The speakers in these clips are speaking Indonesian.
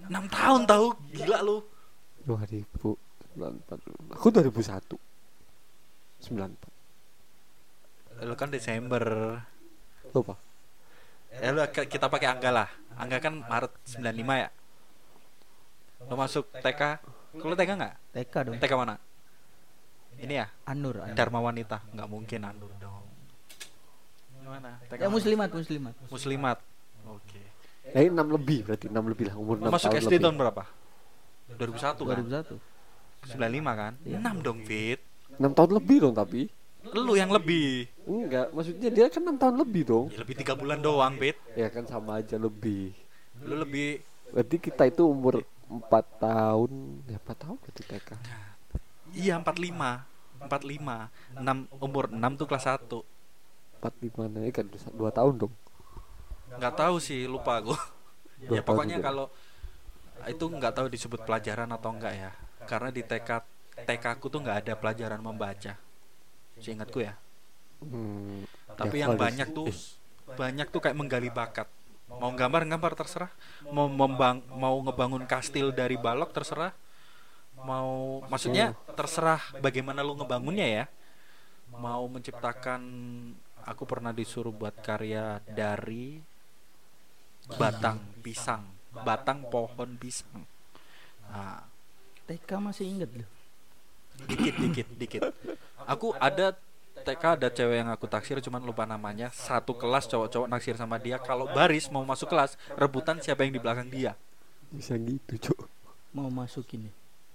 6 tahun tahu, gila lu. 2004. Aku 2001. 94. Lu kan Desember. Lupa. Lu kita pakai angka lah. Angka kan Maret 95 ya. Lu masuk TK. Lu TK enggak? TK dong. TK mana? Ini ya? Anur. Dharma Wanita. Enggak mungkin Anur dong. Gimana? TK Ya mana? muslimat. Oke. 6 lebih berarti 6 lebih lah, umur 6 Masuk tahun SD lebih. tahun berapa? 2001 kan? 2001. 95 kan? 6 dong, Fit. 6 tahun lebih dong tapi. Lu yang lebih. Enggak, maksudnya dia kan 6 tahun lebih dong. Ya lebih 3 bulan doang, Fit. Ya kan sama aja lebih. Lu lebih. Berarti kita itu umur 4 tahun. Ya 4 tahun berarti TK. Iya, 45. 6 umur 6 tuh kelas 1. 45 nih kan 2 tahun dong. Nggak tahu sih, lupa aku. Ya 2 tahun pokoknya juga. kalau itu nggak tahu disebut pelajaran atau enggak ya. Karena di TK aku tuh nggak ada pelajaran membaca. Seingatku ya. Tapi yang banyak tuh kayak menggali bakat. Mau gambar terserah, mau ngebangun kastil dari balok terserah. Maksudnya terserah bagaimana lu ngebangunnya ya. Mau menciptakan, aku pernah disuruh buat karya dari batang pohon pisang. Nah, TK masih inget loh. dikit. Aku ada TK, ada cewek yang aku taksir, cuman lupa namanya. Satu kelas cowok-cowok naksir sama dia. Kalau baris mau masuk kelas, rebutan siapa yang di belakang dia. Bisa gitu, Cuk. Mau masuk ini.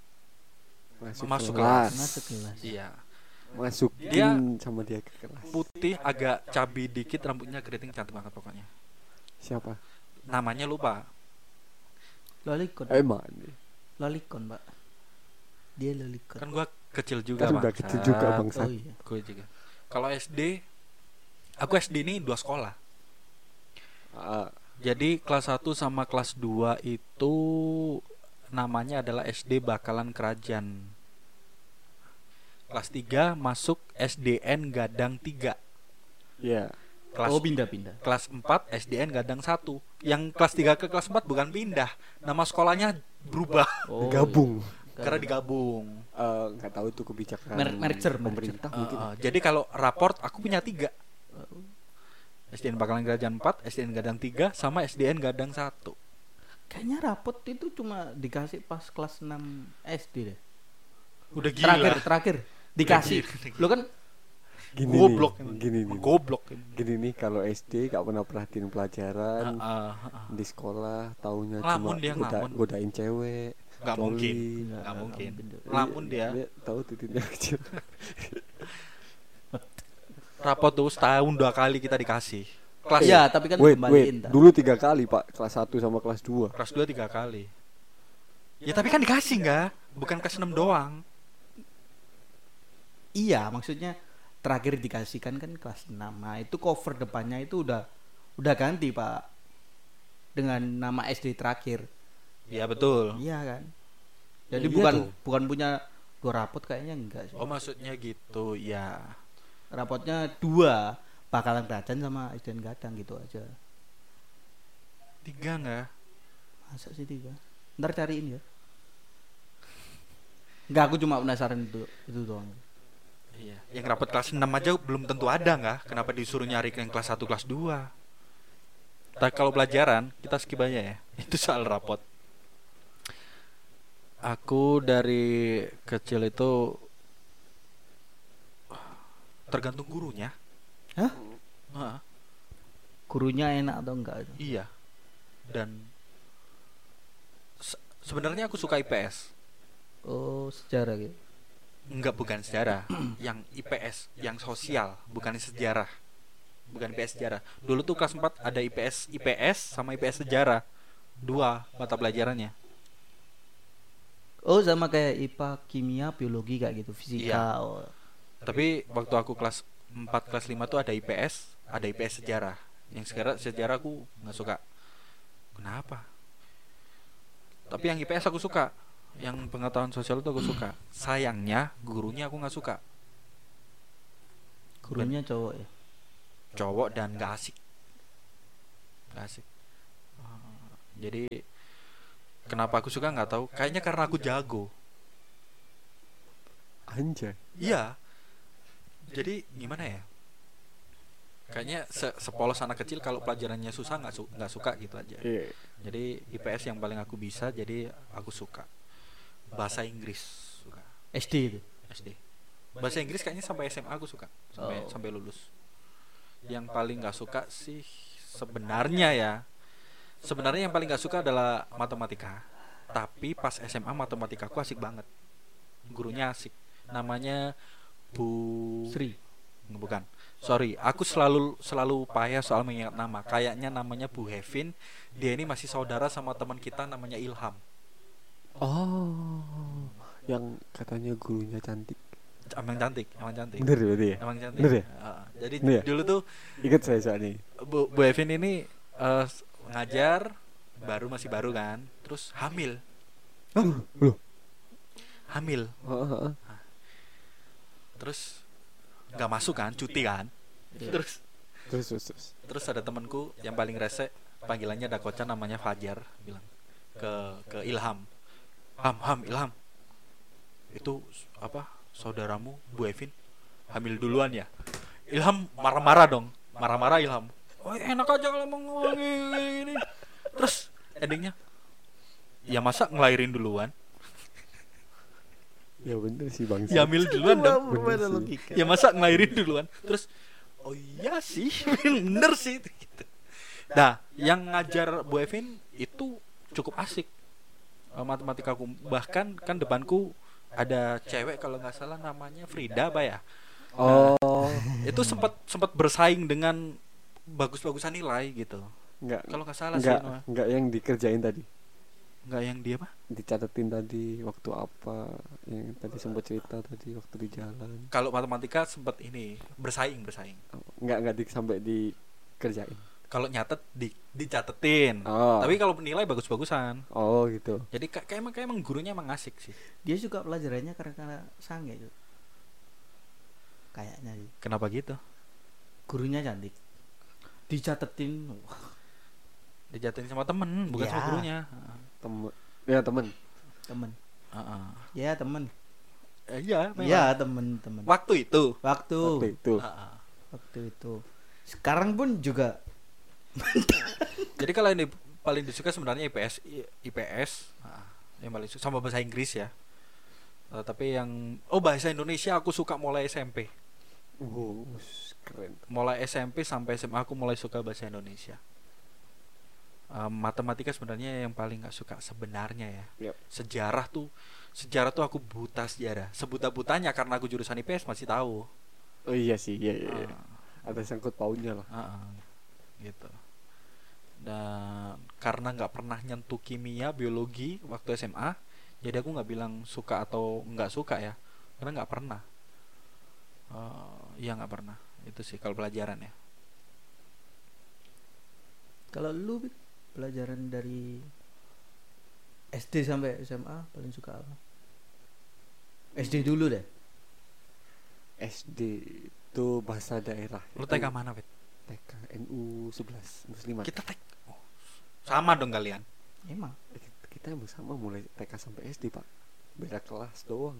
Masuk kelas. Masuk kelas. Iya. Masukin Dia sama dia ke kelas. Putih, agak cabi dikit, rambutnya keriting, cantik banget pokoknya. Siapa? Namanya lupa. Lolikon. Emang. Lolikon, Pak. Dia lolikon. Kan gua kecil juga, Kan Bang. udah kecil juga, Bangsa. Oh iya. Gue juga. Kalau SD, aku SD ini 2 sekolah. Jadi kelas 1 sama kelas 2 itu namanya adalah SD Bakalan Kerajaan. Kelas 3 masuk SDN Gadang 3. Iya. Kelas Pindah-pindah. Kelas 4 SDN Gadang 1. Yang kelas 3 ke kelas 4 bukan pindah. Nama sekolahnya berubah. Gabung. Karena digabung. Nggak tahu itu kebijakan Merger. pemerintah mungkin. Jadi kalau raport aku punya 3. SDN Bakalan Kerajaan 4, SDN Gadang 3, sama SDN Gadang 1. Kayaknya rapot itu cuma dikasih pas kelas 6 SD deh. Udah gila. Terakhir dikasih. Udah gila. Lo kan Gini Goblok. nih. Goblok. Gini nih, kalau SD gak pernah perhatiin pelajaran di sekolah, taunya Ngelamun cuma dia, ngelamun. godain cewek. Nggak coli. mungkin. Nggak mungkin. Ngelamun dia. Tahu titiknya kecil. Rapot tuh setahun 2 kali kita dikasih. Kelas Iya, tapi kan Wait, kembaliin. dulu 3 kali Pak, kelas 1 sama kelas 2. kelas 2 3 kali. Ya tapi kan dikasih nggak? Bukan kelas 6 doang. Iya, maksudnya terakhir dikasihkan kan kelas 6. Nah, itu cover depannya itu udah ganti, Pak. Dengan nama SD terakhir. Iya betul. Iya kan? Jadi Iya bukan punya 2 rapot kayaknya enggak sih. Oh maksudnya gitu ya. Rapotnya 2, Bakalan Kerajaan sama SDN Gadang gitu aja. 3 nggak? Masa sih 3? Ntar cariin ya. Enggak, aku cuma penasaran itu doang. Iya. Yang rapot kelas 6 aja belum tentu ada nggak? Kenapa disuruh nyari yang kelas 1 kelas 2? Tapi kalau pelajaran kita skip aja ya. Itu soal rapot. Aku dari kecil itu tergantung gurunya. Hah? Heeh. Gurunya enak atau enggak itu? Iya. Dan sebenarnya aku suka IPS. Oh, sejarah gitu. Enggak, bukan sejarah. Yang IPS, yang sosial, bukan sejarah. Bukan IPS sejarah. Dulu tuh kelas 4 ada IPS sama IPS sejarah. 2 mata pelajarannya. Oh, sama kayak IPA, kimia, biologi kayak gitu, fisika. Iya. Oh. Tapi waktu aku kelas 4 kelas 5 tuh ada IPS sejarah. Yang sejarah aku enggak suka. Kenapa? Tapi yang IPS aku suka. Yang pengetahuan sosial itu aku suka. Sayangnya gurunya aku nggak suka. Gurunya cowok ya. Cowok dan nggak asik. Jadi Kenapa aku suka nggak tahu. Kayaknya karena aku jago. Anjay. Iya. Jadi gimana ya? Kayaknya sepolos anak kecil kalau pelajarannya susah nggak suka gitu aja. Iya. Jadi IPS yang paling aku bisa, jadi aku suka. Bahasa Inggris suka. SD itu. SD. Bahasa Inggris kayaknya sampai SMA aku suka, sampai lulus. Yang paling nggak suka sih sebenarnya yang paling nggak suka adalah matematika. Tapi pas SMA matematika aku asik banget. Gurunya asik. Namanya Bu Sri. Bukan. Sorry, aku selalu payah soal mengingat nama. Kayaknya namanya Bu Hevin. Dia ini masih saudara sama teman kita namanya Ilham. Oh, yang katanya gurunya cantik. Emang cantik. Bener berarti ya? Emang cantik. Bener ya? Jadi Bener ya? dulu tuh Ingat saya soalnya. Bu Hevin ini ngajar masih baru kan, terus hamil. Loh. Hamil. Terus nggak masuk kan, cuti kan. Terus ada temanku yang paling rese, panggilannya Dakoca, namanya Fajar, bilang ke Ilham, Ilham, itu apa, saudaramu Bu Evin hamil duluan ya? Ilham marah-marah dong, Ilham, oh enak aja kalau mau ngomong ini. Terus endingnya, ya masa ngelahirin duluan? Ya bener sih bang. Ya hamil duluan dong. Ya masa ngelahirin duluan? Terus oh iya sih, bener sih gitu. Nah, yang ngajar Bu Evin itu cukup asik. Matematikaku, bahkan kan depanku ada cewek kalau nggak salah namanya Frida apa ya? Oh, itu sempat bersaing dengan bagus-bagusan nilai gitu. Enggak. Kalau nggak salah enggak yang dikerjain tadi. Enggak yang dia apa? Dicatetin tadi waktu apa yang tadi sempat cerita tadi waktu di jalan. Kalau matematika sempat ini bersaing. Enggak sampai dikerjain. Kalau nyatet dicatetin. Tapi kalau nilai bagus-bagusan. Oh gitu. Jadi kayak emang gurunya emang asik sih. Dia juga pelajarannya karena sange itu. Kayaknya sih. Kenapa gitu? Gurunya cantik. Dicatetin. Dicatetin sama temen, bukan sama gurunya. Temen. Ya temen. Iya temen. Waktu itu. Sekarang pun juga. Jadi kalau ini paling disuka sebenarnya IPS yang paling suka, sama bahasa Inggris ya. Tapi yang bahasa Indonesia aku suka mulai SMP. Keren. Mulai SMP sampai SMA aku mulai suka bahasa Indonesia. Matematika sebenarnya yang paling nggak suka sebenarnya ya. Yep. Sejarah tuh aku buta sejarah. Sebuta-butanya karena aku jurusan IPS masih tahu. Oh iya sih, iya. Ada sangkut pautnya lah. Gitu. Dan karena nggak pernah nyentuh kimia, biologi waktu SMA, jadi aku nggak bilang suka atau nggak suka ya, karena nggak pernah. Iya nggak pernah. Itu sih kalau pelajaran ya. Kalau lu pelajaran dari SD sampai SMA paling suka apa? SD dulu deh. SD itu bahasa daerah. Lu TK mana, Bet? TK NU 11 Muslimat. Kita sama dong kalian. Emang kita sama mulai TK sampai SD, Pak. Beda kelas doang.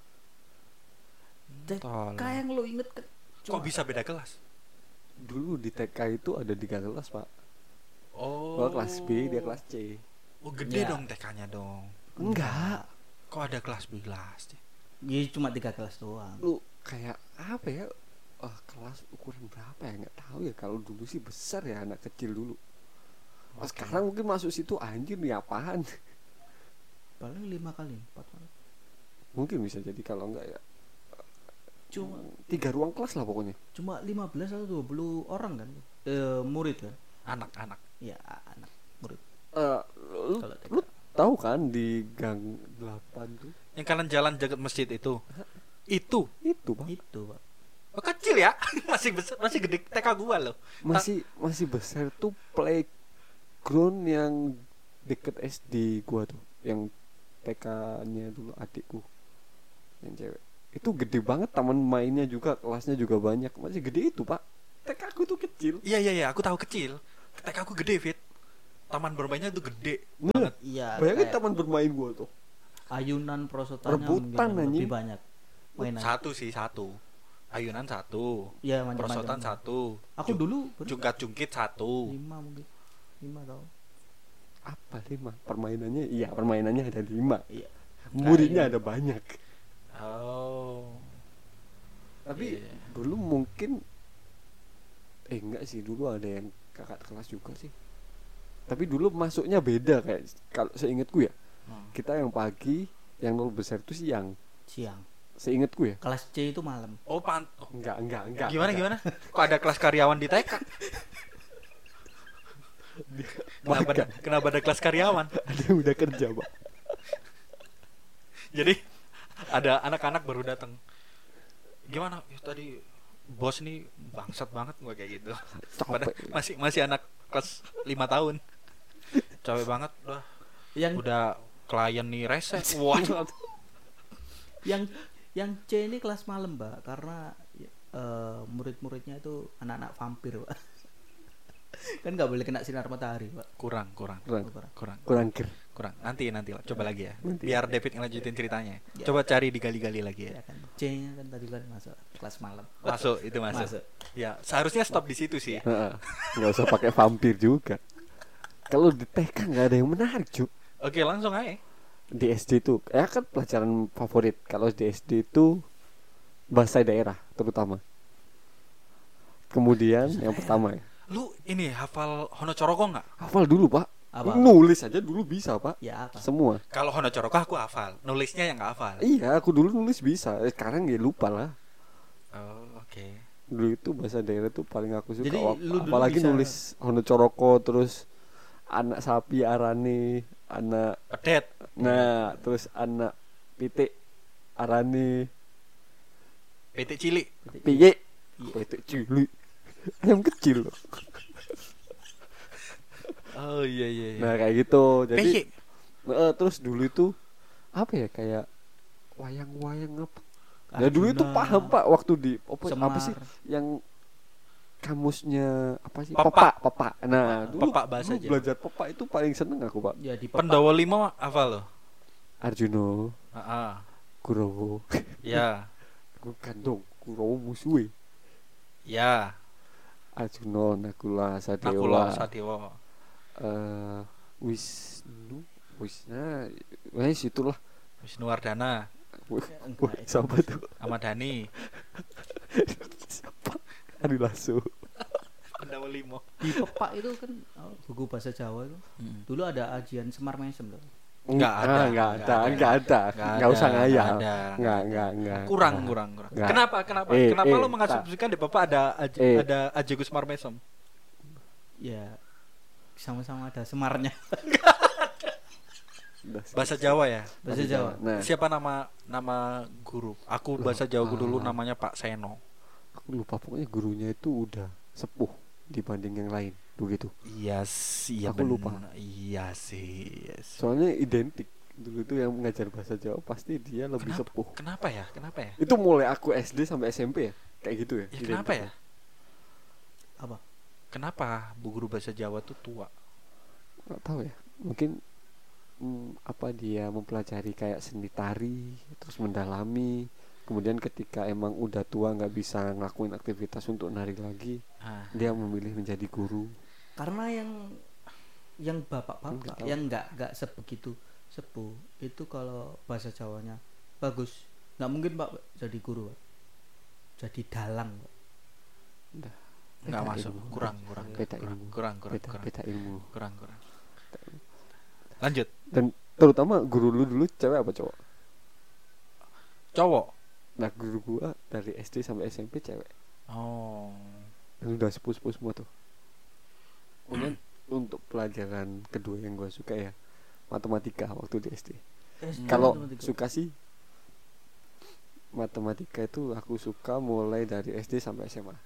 TK yang lu inget kan? Kok bisa beda kelas? Dulu di TK itu ada 3 kelas, Pak. Gua kelas B, dia kelas C. Oh, gede dong TK-nya dong. Enggak. Kok ada kelas B, kelas C? Ya cuma 3 kelas doang. Lu kayak apa ya? Kelas ukuran berapa ya? Nggak tahu ya. Kalau dulu sih besar ya, anak kecil dulu. Sekarang mungkin masuk situ anjir nih apaan? Paling 5 kali, 4 kali. Mungkin bisa jadi, kalau enggak ya Cuma 3 ruang kelas lah pokoknya. Cuma 15 atau 20 orang kan? Murid kan? Anak-anak. Ya, anak murid. Lu tahu kan di Gang 8 tuh? Yang kanan jalan jagat masjid itu. Itu, Pak. Itu, Pak. kecil ya. Masih besar, masih gede TK gua loh. Masih besar tuh playground yang deket SD gua tuh, yang TK-nya dulu adikku yang cewek. Itu gede banget, taman mainnya juga, kelasnya juga banyak. Masih gede itu, Pak. TK aku tuh kecil. Iya, aku tahu kecil. TK aku gede, Fit. taman bermainnya tuh gede Nah, banget. Iya. bayangin kayak taman bermain gua tuh. ayunan prosotanya Rebutan, mungkin lebih anjing. banyak mainan. Satu. Ayunan satu. Iya, macam-macam. Prosotan satu. Aku dulu Jungkat-jungkit satu. 5 mungkin. 5 tau. Apa 5? Permainannya iya, permainannya ada 5. Iya. Muridnya ada banyak. Oh. Tapi Iya. dulu mungkin enggak sih, dulu ada yang kakak kelas juga sih. Tapi dulu masuknya beda kayak kalau seingatku ya. Kita yang pagi, yang nol besar itu siang. Siang. Seingatku ya. Kelas C itu malam. Oh, Enggak. Gimana? Kok ada kelas karyawan di TK? Kenapa ada kelas karyawan? Ada yang udah kerja, Pak. Jadi ada anak-anak baru datang. Gimana? Ya, tadi bos nih bangsat banget gua kayak gitu. Pada masih anak kelas 5 tahun. Capek banget udah. Udah klien nih rese. Wah. Yang C ini kelas malam, Mbak, karena murid-muridnya itu anak-anak vampir, Pak. Kan nggak boleh kena sinar matahari, Pak. Kurang. Ger. Nanti lah. Coba lagi ya. Nanti. Biar David ngelanjutin ceritanya. Ya. Coba cari digali-gali lagi ya. Ya kan. C-nya kan tadi kan masuk kelas malam. Masuk. Ya, seharusnya stop di situ sih. Heeh. Enggak usah pakai vampir juga. Kalau di TK enggak ada yang menarik, Cuk. Oke, langsung aja. Di SD itu ya kan pelajaran favorit. Kalau di SD itu bahasa daerah terutama. Kemudian yang pertama ya. Lu ini hafal Hono Coroko nggak? Hafal dulu, Pak. Apa? Nulis aja dulu bisa, Pak. Ya apa? Semua. Kalau Hono Coroko aku hafal, nulisnya yang nggak hafal. Iya, aku dulu nulis bisa. Sekarang ya lupa lah. Oh, oke. Dulu itu bahasa daerah tuh paling aku suka. Jadi lu dulu Apalagi bisa- nulis Hono Coroko, terus anak sapi arane, anak Pedet. nah, terus anak pitik arane, PT cilik. piye. Pitik cilik. Ayam kecil loh. Oh iya. Nah, kayak gitu. Jadi PY. terus dulu itu apa ya, kayak wayang-wayang apa? Ya dulu itu Arjuna, paham, Pak, waktu di apa Semar. sih yang kamusnya apa sih? Pepak. Pepak. Nah, dulu, Pepak bahasa dulu Jawa. belajar pepak itu paling seneng aku, Pak. Ya di Pendawa 5 hafal lo. Arjuna, Heeh. Kurowo. Ya. Bukan dong, Kurowo musuhe. Ya. Arjuna, Nakula, Nakula Sadewa. Sadewa. Wisnu, wes itulah. Wisnuwardana, Wah, siapa tuh? Ahmad Dhani. Siapa? Ari Lasso. Pendawa 5. di Pepak itu kan buku bahasa Jawa itu. Dulu ada ajian Semar Mesem loh. Enggak ada. Enggak usah ngayal. Enggak. Kurang. Nggak. Kenapa lo tak. mengasumsikan di Bapak ada Aji Gus Marmesom? Ya sama-sama ada Semarnya. Bahasa Jawa ya. Bahasa Jawa. Nah, Siapa nama guru? Aku bahasa Jawa dulu namanya Pak Seno. aku lupa, pokoknya gurunya itu udah sepuh dibanding yang lain begitu. Iya sih, Aku lupa. Iya sih. Soalnya identik dulu itu yang mengajar bahasa Jawa pasti dia lebih sepuh. Kenapa ya? Itu mulai aku SD sampai SMP ya, kayak gitu ya. Ya kenapa ya? Apa? Kenapa bu guru bahasa Jawa tuh tua? Nggak tahu ya. Mungkin apa dia mempelajari kayak seni tari, terus mendalami. Kemudian ketika emang udah tua nggak bisa ngelakuin aktivitas untuk nari lagi, Ah, dia memilih menjadi guru. Karena yang Nggak bapak-bapak tahu. yang nggak sebegitu sepuh itu kalau bahasa Jawanya bagus, nggak mungkin Pak jadi guru, Pak. Jadi dalang, Pak. nggak Beda masuk. ilmu. Kurang. Beda ilmu. Beda ilmu. Kurang. Lanjut. Dan terutama guru lu dulu cewek apa cowok? Cowok. Nah, guru gua dari SD sampai SMP cewek. Oh. Dan udah sepuh-sepuh semua tuh. Kemudian untuk pelajaran kedua yang gua suka ya matematika waktu di SD. Kalau Matematika. suka sih matematika itu aku suka mulai dari SD sampai SMA.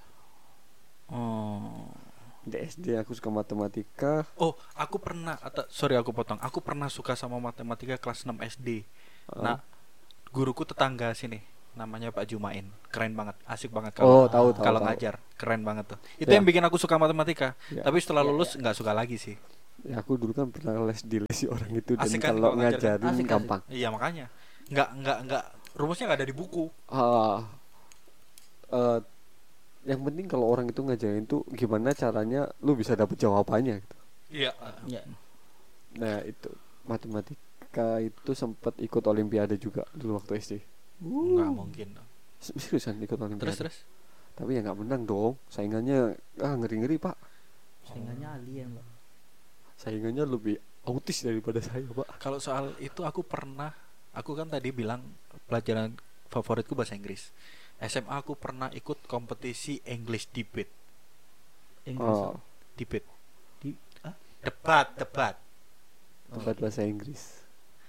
Oh. Di SD aku suka matematika. Oh, aku pernah sorry aku potong. Aku pernah suka sama matematika kelas 6 SD. Nah, guruku tetangga sini. Namanya Pak Jumain. Keren banget, asik banget Oh, kalau tahu. kalau ngajar. Keren banget tuh. Itu Ya. yang bikin aku suka matematika. Ya. Tapi setelah lulus nggak suka lagi sih. Ya aku dulu kan pernah les di lesi orang itu, dan Asik kan kalau kalau ngajar kan? ngajarin Asik. gampang. Iya makanya nggak rumusnya nggak ada di buku. Ah, eh, yang penting kalau orang itu ngajarin tuh gimana caranya lu bisa dapet jawabannya gitu. Iya. Ya. Nah itu matematika itu sempat ikut olimpiade juga dulu waktu SD. Nggak mungkin. Seriusan ikut olimpiade. Terus Tapi ya nggak menang dong. Saingannya ngeri-ngeri pak. Saingannya alien, Pak. Saingannya lebih autis daripada saya pak. kalau soal itu aku kan tadi bilang pelajaran favoritku bahasa Inggris. SMA aku pernah ikut kompetisi English debate. Inggris. Oh, Debate. Di Debat. tempat bahasa Inggris.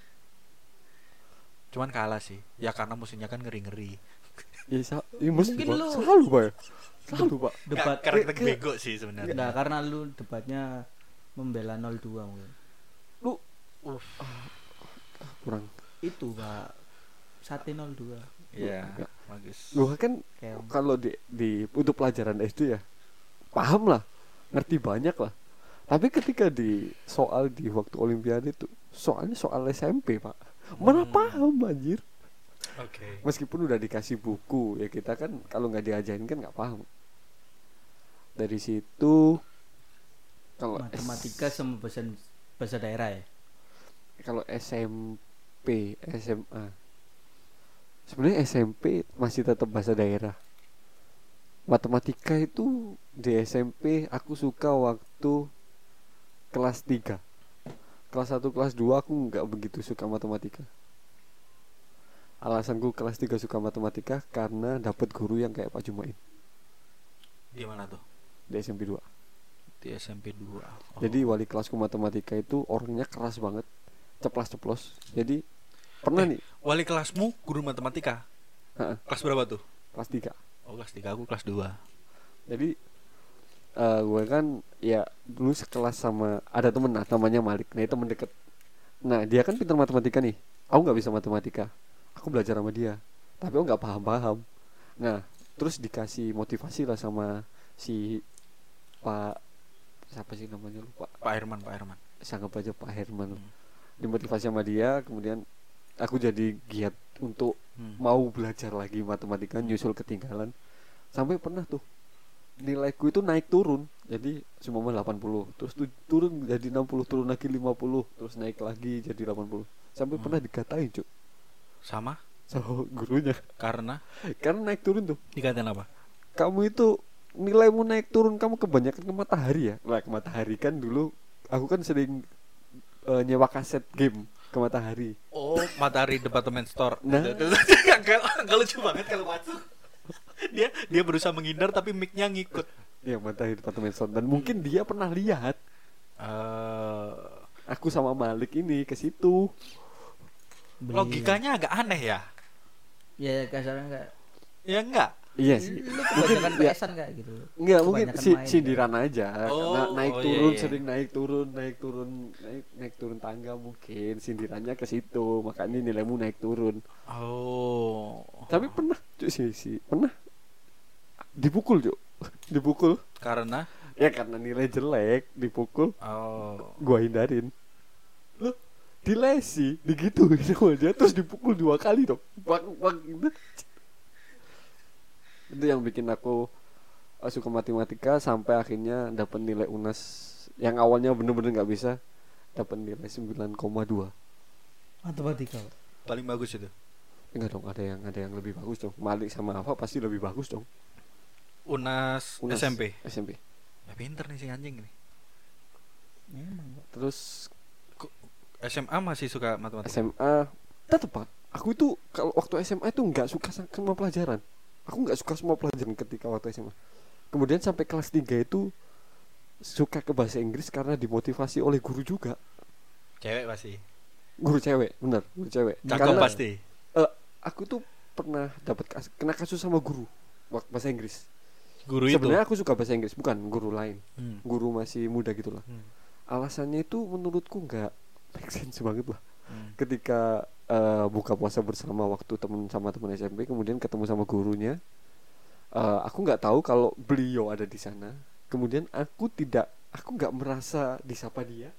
Cuman kalah sih. Ya karena musuhnya kan ngeri-ngeri. Ya, mesti Mungkin pak. lu- Selalu pak. Selalu pak. debat. Karena kita bego sih sebenarnya. Enggak, karena lu debatnya membela 02 mungkin. Lu Uff. kurang. Itu, Pak. Sate 02. Iya, Enggak. bagus. Gua kan Kayak kalau di untuk pelajaran SD ya paham lah, ngerti banyak lah. Tapi ketika di waktu olimpiade itu soalnya soal SMP pak, mana paham anjir. Oke. Meskipun udah dikasih buku ya, kita kan kalau nggak diajarin kan nggak paham. Dari situ kalau matematika sama bahasa daerah ya. kalau SMP SMA sebenarnya SMP masih tetap bahasa daerah. Matematika itu di SMP aku suka waktu kelas 3. Kelas 1 kelas 2 aku nggak begitu suka matematika. Alasanku kelas 3 suka matematika karena dapat guru yang kayak Pak Jumain Di mana tuh? di SMP 2. Di SMP 2. Oh. Jadi wali kelasku matematika itu orangnya keras banget, ceplas-ceplos. Jadi pernah nih Wali kelasmu guru matematika. Heeh. Kelas berapa tuh? kelas 3. Oh, kelas 3, aku kelas 2. Jadi gue kan ya dulu sekelas sama ada temen namanya Malik. Nah itu temen deket. Nah dia kan pintar matematika nih. Aku nggak bisa matematika. Aku belajar sama dia. Tapi aku nggak paham. Nah terus dikasih motivasi lah sama si Pak, siapa sih namanya lupa. Pak Herman. Sanggap aja Pak Herman. Hmm. Dimotivasi sama dia, kemudian aku jadi giat untuk mau belajar lagi matematika, nyusul ketinggalan. Sampai pernah tuh nilaiku itu naik turun. Jadi semua 80, terus turun jadi 60, turun lagi 50, terus naik lagi jadi 80. Sampai pernah dikatain, Cuk, Sama? sama gurunya. Karena Karena naik turun tuh. dikatain apa? Kamu itu nilaimu naik turun, kamu kebanyakan ke matahari ya. Nah, ke matahari kan dulu aku kan sering nyewa kaset game ke matahari. Oh, Matahari Department Store. Nah. Enggak lucu banget kalau masuk. Dia berusaha menghindar tapi mic-nya ngikut. Ya, matahari departemen store. Dan mungkin dia pernah lihat aku sama Malik ini ke situ. Logikanya agak aneh ya. Ya kasarnya enggak. Ya enggak? Iya sih. Lu Mungkin kebanyakan ya, PS-an kayak gitu. enggak mungkin Kebanyakan main. sindiran aja. Oh, Karena naik oh, turun iya. sering naik turun tangga, mungkin sindirannya ke situ. Makanya nilaimu naik turun. Oh. Tapi pernah Cuk, sih pernah dipukul, Cuk. Dipukul. Karena Ya karena nilai jelek, dipukul. oh. Gua hindarin. Loh, dilesi, digituin sama dia, terus dipukul 2 kali dong. Bang gitu. Itu yang bikin aku suka matematika, sampai akhirnya dapat nilai UNAS yang awalnya bener-bener nggak bisa, dapat nilai 9,2. Matematika, Pak. Paling bagus itu. Enggak dong, ada yang lebih bagus dong. Malik sama Alfa pasti lebih bagus dong. UNAS SMP. SMP. Ya pinter nih si anjing nih. Memang, Pak. Terus SMA masih suka matematika. SMA tetep Pak. Aku itu kalau waktu SMA itu nggak suka sama pelajaran. Aku nggak suka semua pelajaran ketika waktu SMA. Kemudian sampai kelas 3 itu suka ke bahasa Inggris karena dimotivasi oleh guru juga. Cewek pasti. Guru cewek, benar, guru cewek. Cakep Karena pasti. aku tuh pernah kena kasus sama guru waktu bahasa Inggris. Guru itu. Sebenarnya aku suka bahasa Inggris, bukan guru lain. Hmm. Guru masih muda gitulah. Hmm. Alasannya itu menurutku nggak make sense banget lah. Hmm. Ketika buka puasa bersama waktu sama teman SMP, kemudian ketemu sama gurunya, aku nggak tahu kalau beliau ada di sana. Kemudian aku nggak merasa disapa dia,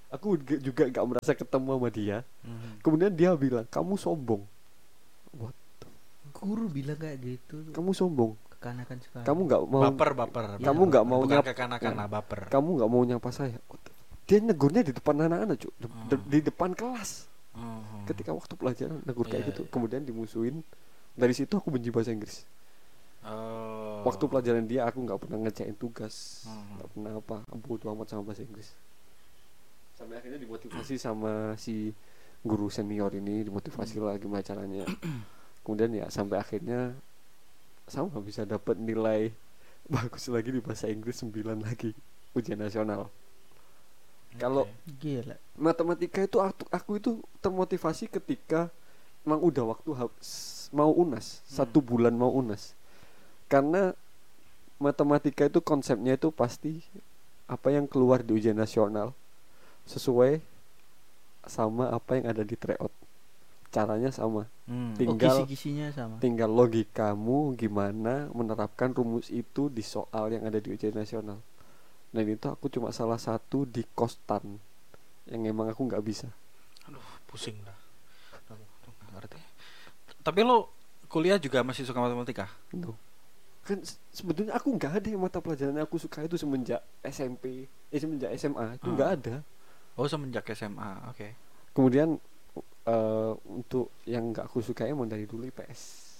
Aku juga gak merasa ketemu sama dia. Kemudian dia bilang, kamu sombong. What? Guru bilang kayak gitu. Kamu sombong. Kekanakan sekali. Kamu nggak mau. Baper. Kamu nggak mau bukan nyapa. kekanakan lah, baper. Kamu nggak mau nyapa saya. Dia negurnya di depan anak-anak, Cuk. Di depan kelas. Ketika waktu pelajaran negur kayak gitu. Kemudian dimusuhin. Dari situ aku benci bahasa Inggris. Waktu pelajaran dia aku nggak pernah ngerjain tugas, nggak pernah apa, bodo amat sama bahasa Inggris. Sampai akhirnya dimotivasi sama si guru senior ini, dimotivasi lah gimana caranya. Kemudian ya sampai akhirnya sama bisa dapat nilai bagus lagi di bahasa Inggris 9 lagi ujian nasional. Kalau gila, matematika itu aku itu termotivasi ketika emang udah waktu mau UNAS, 1 bulan mau UNAS. Karena matematika itu konsepnya itu pasti apa yang keluar di ujian nasional sesuai sama apa yang ada di tryout. Caranya sama. Tinggal kisi-kisinya sama. Tinggal logikamu gimana menerapkan rumus itu di soal yang ada di ujian nasional. Dan itu aku cuma salah satu di kostan yang emang aku nggak bisa. Aduh, pusing dah. Nggak ngerti. Tapi lo kuliah juga masih suka matematika? No. Kan sebetulnya aku nggak ada yang mata pelajaran yang aku suka itu semenjak SMP, semenjak SMA itu nggak ada. Oh, semenjak SMA, oke. Kemudian untuk yang nggak aku suka emang dari dulu IPS.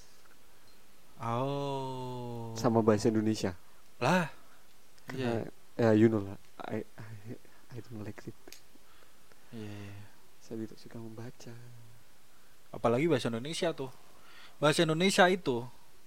Oh. Sama bahasa Indonesia. Lah. Karena you know lah, I don't like it. Saya tidak suka membaca. Apalagi bahasa Indonesia tuh. Bahasa Indonesia itu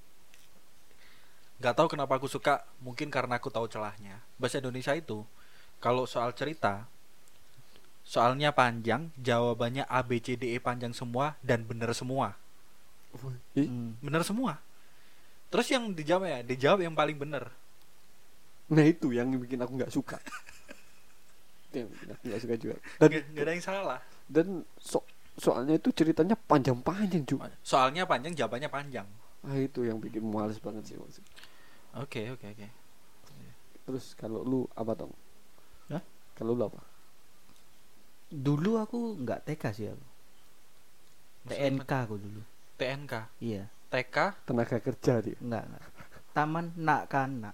nggak tahu kenapa aku suka, mungkin karena aku tahu celahnya. Bahasa Indonesia itu kalau soal cerita, soalnya panjang, jawabannya A B C D E panjang semua dan benar semua. Benar semua. Terus yang dijawab yang paling benar. Nah itu yang bikin aku nggak suka. Yang bikin aku nggak suka juga. Dan nggak ada yang salah. Dan soalnya itu ceritanya panjang-panjang juga. Soalnya panjang, jawabannya panjang. Itu yang bikin males banget sih maksud. Oke. Terus kalau lu apa Tong? Hah? Kalau lu apa? Dulu aku nggak TK sih aku. TNK aku dulu. TNK. Iya. TK. Tenaga kerja dia. Enggak. Taman Nak Kanak.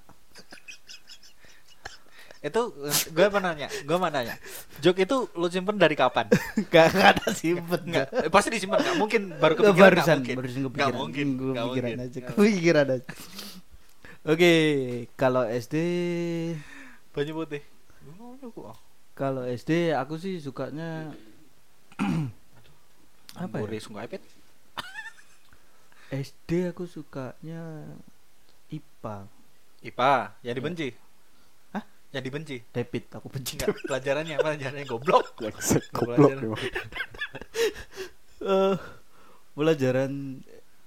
Itu gue mau nanya. Jok itu lu simpen dari kapan? Gak ada simpen. Enggak. Pasti disimpan, enggak mungkin baru kepikiran. Barusan Enggak mungkin. Kepikiran aja. Oke, kalau SD Banyu Putih. Kalau SD aku sih sukanya apa ya? SD aku sukanya IPA. IPA yang dibenci. Hah? Yang dibenci. Debit aku benci. Enggak, pelajarannya goblok. Goblok. Pelajaran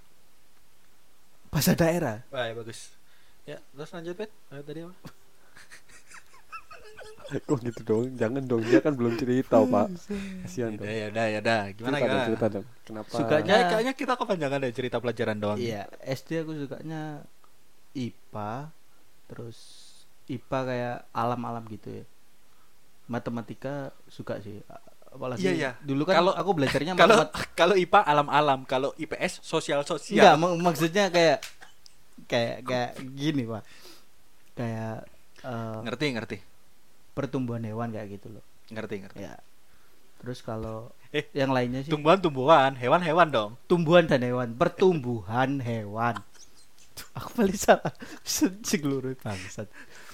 bahasa daerah. Wah, ya bagus. Ya, terus lanjut, Pet. Tadi apa? Kok gitu dong? Jangan dong, dia kan belum cerita, Pak. Kasihan dong. Ya udah. Gimana? Cerita dong. Kenapa? Sukanya kayaknya kita kepanjangan deh cerita pelajaran doang. Iya, SD aku sukanya IPA. Terus IPA kayak alam-alam gitu ya. Matematika suka sih. Apalagi dulu kan kalau aku belajarnya kalau IPA alam-alam, kalau IPS sosial. Enggak, maksudnya kayak gini, Pak. Kayak ngerti. Pertumbuhan hewan kayak gitu loh. Ngerti. Ya. Terus kalau yang lainnya sih tumbuhan, hewan dong. Tumbuhan dan hewan, pertumbuhan hewan. Aku paling salah. Segeluru bangsat.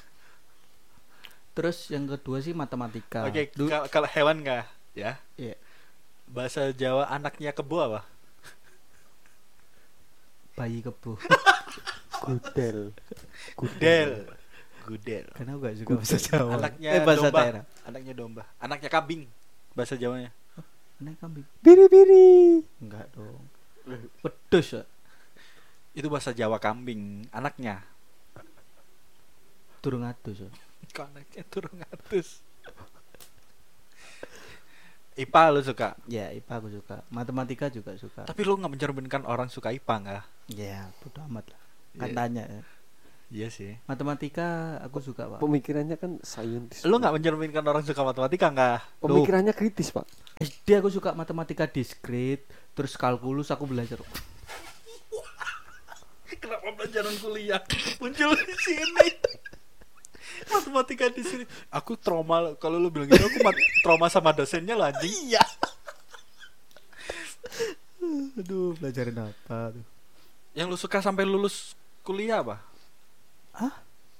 Terus yang kedua sih matematika. Oke, kalau hewan enggak ya? Iya. Bahasa Jawa anaknya kebo apa? Bayi kebo. Gudel. Karena aku gak suka bahasa Jawa. Anaknya bahasa domba. daerah. Anaknya domba. Anaknya kambing. Bahasa Jawanya. Anak kambing. Biri. Enggak dong. Pedus ya. Itu bahasa Jawa kambing. Anaknya. Turung atus ya. Kok anaknya turung atus. IPA lu suka? Ya IPA aku suka. Matematika juga suka. Tapi lu gak mencerminkan orang suka IPA nggak? Ya bodo amat lah. Kan tanya ya. Iya sih. Matematika aku suka, Pak. Pemikirannya kan saintis. Lu nggak mencerminkan orang suka matematika nggak? Pemikirannya kritis, Pak. SD aku suka matematika diskrit, terus kalkulus aku belajar. Kenapa pelajaran kuliah muncul di sini? Matematika di sini. Aku trauma kalau lu bilang gitu, aku trauma sama dosennya lah anjing. Iya. Aduh, pelajarin apa tuh? Yang lu suka sampai lulus kuliah apa? Hah?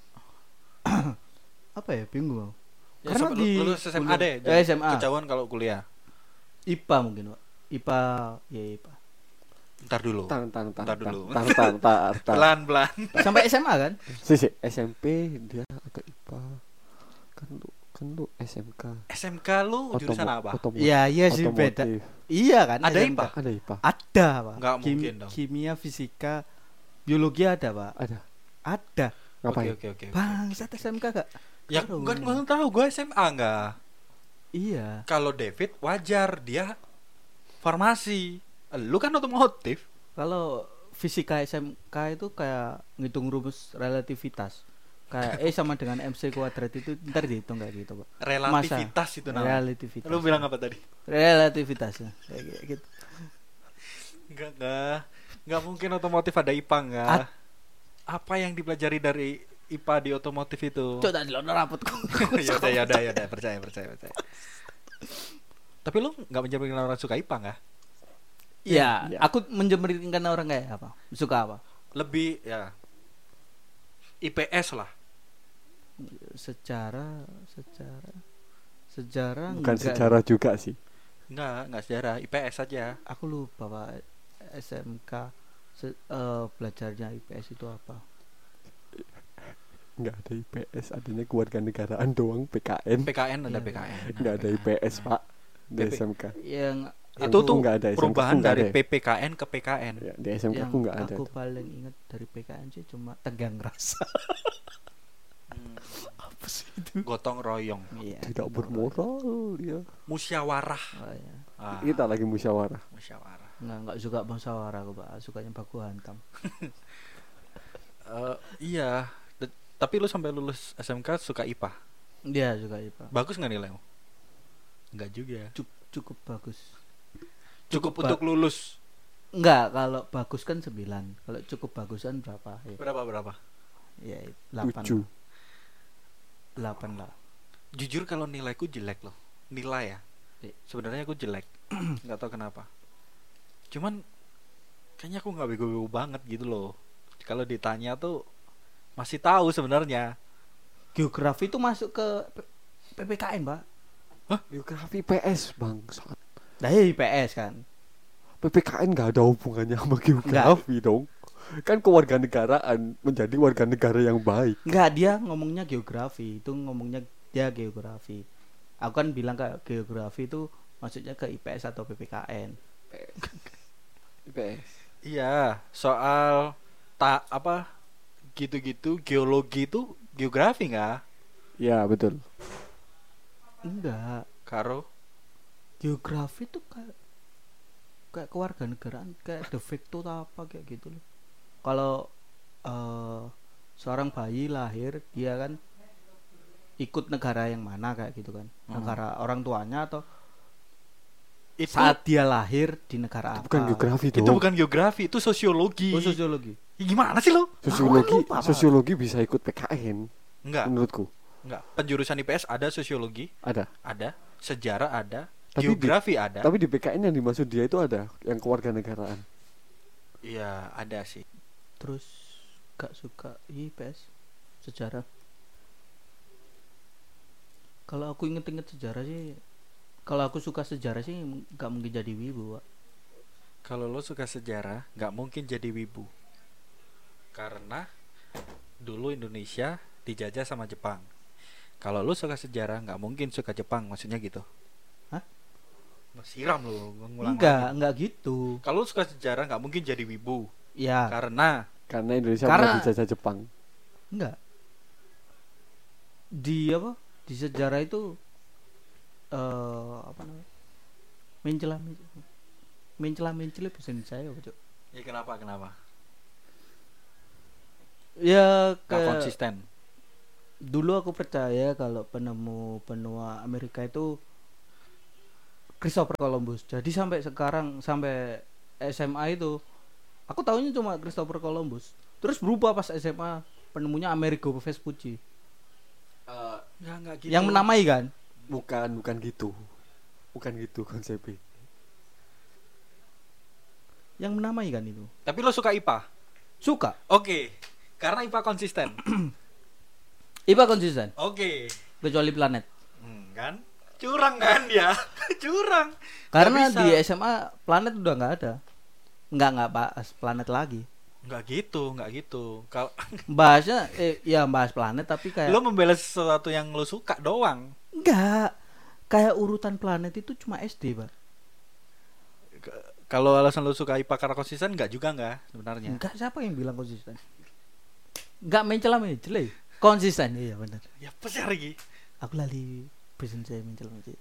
Apa ya, bingung. Ya, karena di lulus SMA deh. SMA. Kejauhan kalau kuliah. IPA mungkin, Pak. IPA, ya IPA. Ntar dulu. Ntar dulu. Pelan-pelan. Sampai SMA kan? Sih, SMP dia agak IPA. Kan lu SMK. SMK lu jurusan apa? Iya sih beda. Iya kan? Ada SMK. IPA? Ada IPA. Ada, Pak. Enggak mungkin dong. Kimia, fisika, biologi ada, Pak. Ada. Ngapain? Oke. Bangsat SMK gak? Ya enggak tahu, gua SMA enggak. Iya. Kalau David wajar dia farmasi. Lu kan otomotif. Kalau fisika SMK itu kayak ngitung rumus relativitas. Kayak sama dengan MC kuadrat itu ntar dihitung kayak gitu, Pak. Relativitas itu namanya. Relativitas. Lu bilang apa tadi? Relativitas. Kayak gitu. Enggak mungkin otomotif ada IPA enggak. Apa yang dipelajari dari IPA di otomotif itu? Coba di lonor rapotku. Ya udah, percaya. Tapi lu enggak mencerminkan orang suka IPA enggak? Iya, aku mencerminkan orang kayak apa? Suka apa? Lebih ya IPS lah. Sejarah bukan sejarah juga sih. Enggak sejarah, IPS saja. Aku lupa, Pak. SMK belajarnya IPS itu apa? Enggak ada IPS, adanya kewarganegaraan doang, PKN. Ada PKN. Enggak ada IPS, Pak. Di SMK. Yang itu tuh ada, perubahan dari PPKN ke PKN. Ya, di SMK aku enggak ada. Aku paling ingat dari PKN sih cuma tegang rasa. Apa sih itu? Gotong royong. Iya, tidak bermoral ya. Musyawarah. Oh, iya. Kita lagi musyawarah. Enggak suka musyawarah aku, Pak. Sukanya baku hantam. Iya. Tapi lu sampai lulus SMK suka IPA? Iya, suka IPA. Bagus enggak nilaimu? Enggak juga. Cukup bagus. Cukup untuk lulus. Enggak, kalau bagus kan 9. Kalau cukup bagusan berapa? Ya. Berapa? Ya 8. 8 lah. Jujur kalau nilaiku jelek loh. Nilai ya. Sebenarnya aku jelek. Enggak tahu kenapa. Cuman kayaknya aku enggak bego-bego banget gitu loh. Kalau ditanya tuh masih tahu sebenarnya. Geografi itu masuk ke PPKN, Pak. Hah? Geografi PS, bangsat. Nah, IPS kan. PPKN nggak ada hubungannya sama geografi dong. Kan kewarganegaraan, menjadi warga negara yang baik. Enggak, dia ngomongnya geografi. Itu ngomongnya dia geografi. Aku kan bilang ke geografi itu maksudnya ke IPS atau PPKN. IPS. Iya, soal gitu-gitu geologi itu geografi enggak? Iya, betul. Enggak. Karo Geografi tuh kayak kewarganegaraan, kayak de facto apa kayak gitu loh. Kalau seorang bayi lahir, dia kan ikut negara yang mana kayak gitu kan. Negara orang tuanya atau itu, saat dia lahir di negara apa. Bukan geografi itu bukan geografi, itu sosiologi. Oh, sosiologi. Ya, gimana sih lo? Sosiologi bisa ikut PKN. Enggak. Menurutku. Enggak. Penjurusan IPS ada sosiologi? Ada. Sejarah ada. Tapi geografi ada. Tapi di PKN yang dimaksud dia itu ada yang kewarganegaraan. Iya, ada sih. Terus gak suka IPS sejarah. Kalau aku inget-inget sejarah sih, kalau aku suka sejarah sih gak mungkin jadi wibu, Pak. Kalau lo suka sejarah gak mungkin jadi wibu. Karena dulu Indonesia dijajah sama Jepang. Kalau lo suka sejarah gak mungkin suka Jepang, maksudnya gitu. Hah? Siram lo, ngulang enggak gitu. Kalau lo suka sejarah gak mungkin jadi wibu. Ya. Karena Indonesia pernah dijajah Jepang. Enggak. Di sejarah itu apa namanya? Mencela bahasa Indonesia apa, Cuk? Ya kenapa? Ya konsisten. Dulu aku percaya kalau penemu benua Amerika itu Christopher Columbus. Jadi sampai sekarang, sampai SMA itu aku tahunya cuma Christopher Columbus. Terus berubah pas SMA, penemunya Amerigo Vespucci. Enggak gitu. Yang menamai kan? Bukan gitu. Bukan gitu konsepnya. Yang menamai kan itu. Tapi lo suka IPA? Suka. Oke. Karena IPA konsisten. IPA konsisten. Oke. Kecuali planet. Kan? Curang kan dia? Curang. Karena di SMA planet udah nggak ada. Nggak bahas planet lagi. Nggak gitu. Kalau bahasnya ya bahas planet tapi kayak lo membela sesuatu yang lo suka doang. Enggak. Kayak urutan planet itu cuma SD, Pak. Kalau alasan lo suka IPA karena konsisten enggak sebenarnya. Enggak, siapa yang bilang konsisten? Enggak mencela-mencela. Konsisten, iya benar. Ya apa sih lagi? Aku lali present saya mencela-mencela.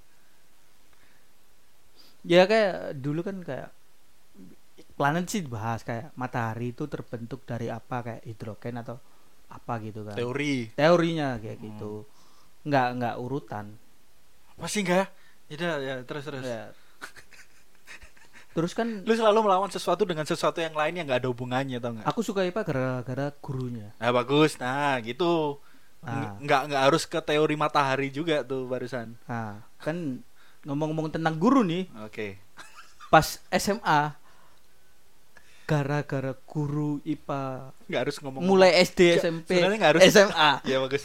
Ya kayak dulu kan kayak planet sih bahas kayak matahari itu terbentuk dari apa, kayak hidrogen atau apa gitu kan. Teorinya kayak gitu. Enggak urutan. Masih enggak? Ya terus. Ya. Terus kan lu selalu melawan sesuatu dengan sesuatu yang lain yang enggak ada hubungannya, tau enggak? Aku suka IPA gara-gara gurunya. Nah, bagus. Nah, gitu. Enggak harus ke teori matahari juga tuh barusan. Nah, kan ngomong-ngomong tentang guru nih. Oke. Pas SMA gara-gara guru IPA enggak harus ngomong mulai SD, SMP, harus. SMA. Ya bagus.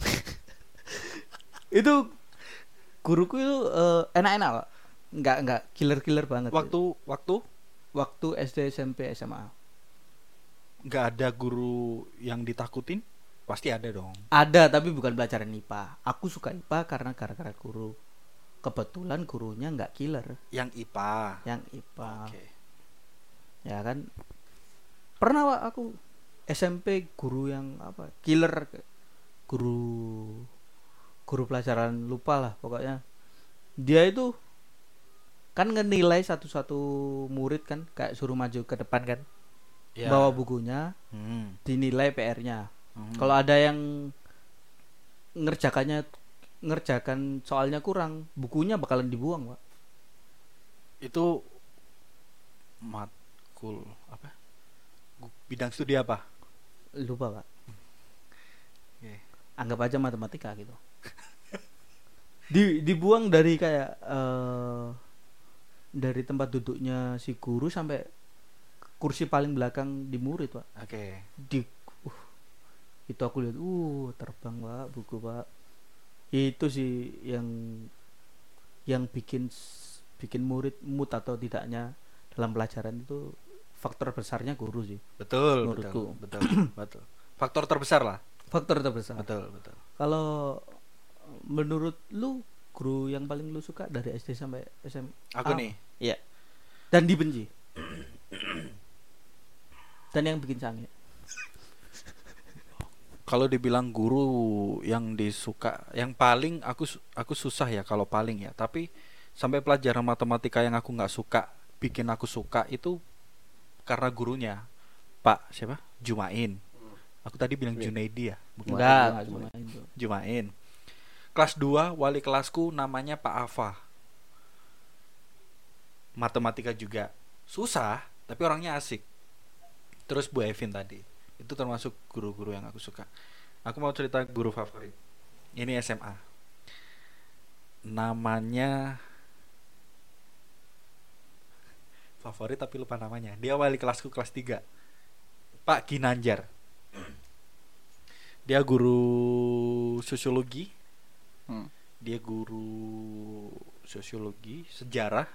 Itu guruku itu enak-enak, Pak. Enggak killer banget. Waktu SD, SMP, SMA. Enggak ada guru yang ditakutin? Pasti ada dong. Ada, tapi bukan pelajaran IPA. Aku suka IPA karena gara-gara guru. Kebetulan gurunya enggak killer. Yang IPA. Oke. Ya kan. Pernah, Pak, aku SMP guru yang apa? Killer. Guru pelajaran lupa lah pokoknya. Dia itu kan ngenilai satu-satu murid kan, kayak suruh maju ke depan kan, bawa bukunya, dinilai PR-nya. Kalau ada yang ngerjakan soalnya kurang, bukunya bakalan dibuang, Pak. Itu matkul apa? Bidang studi apa? Lupa, Pak. Anggap aja matematika gitu. Dibuang dari kayak dari tempat duduknya si guru sampai kursi paling belakang di murid, Pak. Oke. Itu aku lihat, terbang, Pak, buku, Pak. Itu sih yang bikin murid mood atau tidaknya dalam pelajaran itu faktor besarnya guru sih. Betul. Faktor terbesar lah. Faktor terbesar. Betul. Kalau menurut lu guru yang paling lu suka dari SD sampai SMA? Aku nih. Iya. Dan dibenci. Dan yang bikin sange. Kalau dibilang guru yang disuka, yang paling aku susah ya kalau paling ya. Tapi sampai pelajaran matematika yang aku nggak suka, bikin aku suka itu karena gurunya. Pak siapa? Jumain. Aku tadi bilang Junaidi ya? Enggak, Jumain. Kelas 2 wali kelasku namanya Pak Afa. Matematika juga susah, tapi orangnya asik. Terus Bu Evin tadi. Itu termasuk guru-guru yang aku suka. Aku mau cerita guru favorit. Ini SMA. Namanya favorit tapi lupa namanya. Dia wali kelasku kelas 3. Pak Ginanjar. Dia guru sosiologi. Dia guru sosiologi, sejarah.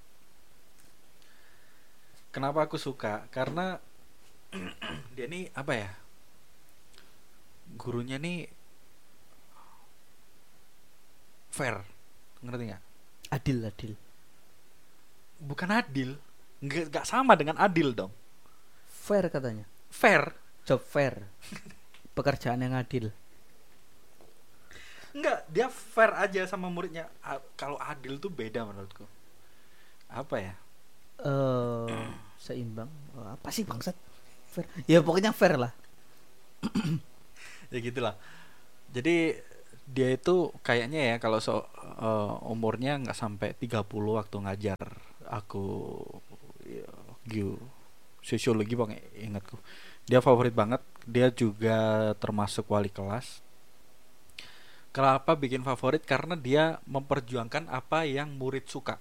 Kenapa aku suka? Karena dia nih apa ya? Gurunya nih fair. Ngerti nggak? Adil. Bukan adil. Nggak sama dengan adil dong. Fair katanya. Fair. Job fair. Pekerjaan yang adil. Enggak, dia fair aja sama muridnya. Kalau adil tuh beda menurutku. Apa ya? Seimbang. Apa sih bangsat? Fair. Ya pokoknya fair lah. Ya gitulah. Jadi dia itu kayaknya ya kalau umurnya nggak sampai 30 waktu ngajar aku ya, sosiologi bang, ingatku. Dia favorit banget. Dia juga termasuk wali kelas. Kenapa bikin favorit? Karena dia memperjuangkan apa yang murid suka.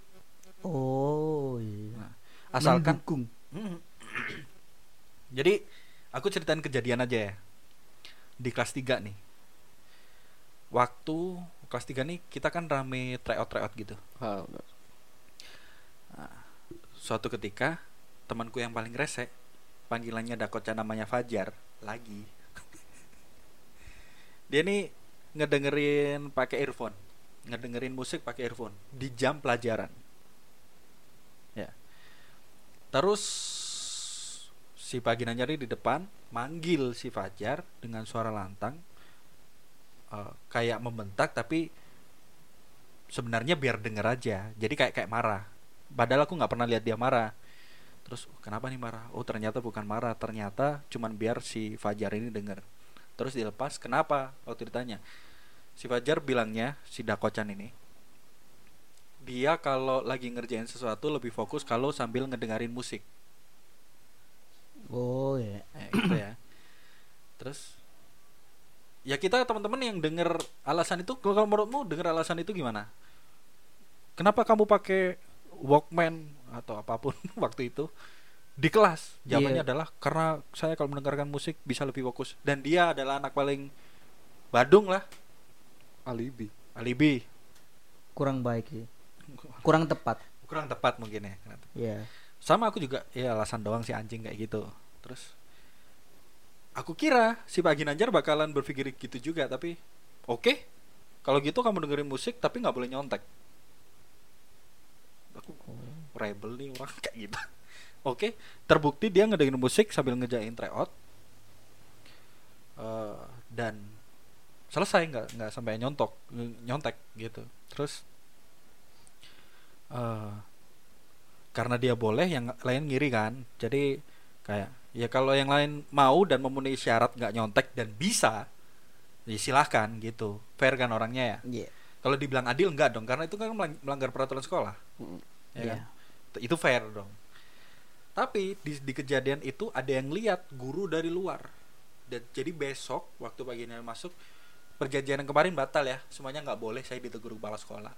Oh iya. Nah, asalkan mendukung. Jadi aku ceritain kejadian aja ya. Di kelas 3 nih. Waktu kelas 3 nih kita kan rame tryout gitu. Nah, suatu ketika temanku yang paling rese, panggilannya Dakoca, namanya Fajar lagi. Dia nih ngedengerin pakai earphone, ngedengerin musik pakai earphone di jam pelajaran. Ya. Terus si Pak Ginanjari di depan manggil si Fajar dengan suara lantang, kayak membentak tapi sebenarnya biar denger aja. Jadi kayak marah. Padahal aku nggak pernah lihat dia marah. Terus kenapa nih marah? Oh ternyata bukan marah, ternyata cuman biar si Fajar ini denger. Terus dilepas. Kenapa? Waktu ditanya, si Fajar bilangnya, si Dakocan ini, dia kalau lagi ngerjain sesuatu lebih fokus kalau sambil ngedengerin musik. Oh ya, gitu ya. Terus ya kita teman-teman yang denger alasan itu, kalau menurutmu denger alasan itu gimana? Kenapa kamu pakai Walkman atau apapun waktu itu di kelas? Jawabannya adalah karena saya kalau mendengarkan musik bisa lebih fokus. Dan dia adalah anak paling badung lah. Alibi. Kurang baik sih. Kurang tepat mungkin ya. Iya. Sama aku juga ya alasan doang si anjing kayak gitu. Terus aku kira si Pak Ginanjar bakalan berpikir gitu juga, tapi oke. Kalau gitu kamu dengerin musik tapi nggak boleh nyontek. Aku rebel nih orang kayak gitu. Oke, terbukti dia ngedengerin musik sambil ngejain tryout. Dan selesai, nggak sampai nyontek gitu. Terus karena dia boleh, yang lain ngiri kan. Jadi kayak ya kalau yang lain mau dan memenuhi syarat nggak nyontek dan bisa, ya silahkan gitu. Fair kan orangnya ya. Yeah. Kalau dibilang adil enggak dong, karena itu kan melanggar peraturan sekolah. Ya kan? Itu fair dong. Tapi di kejadian itu ada yang lihat guru dari luar. Dan jadi besok waktu paginya masuk, perjanjian yang kemarin batal ya, semuanya nggak boleh, saya ditegur kepala sekolah.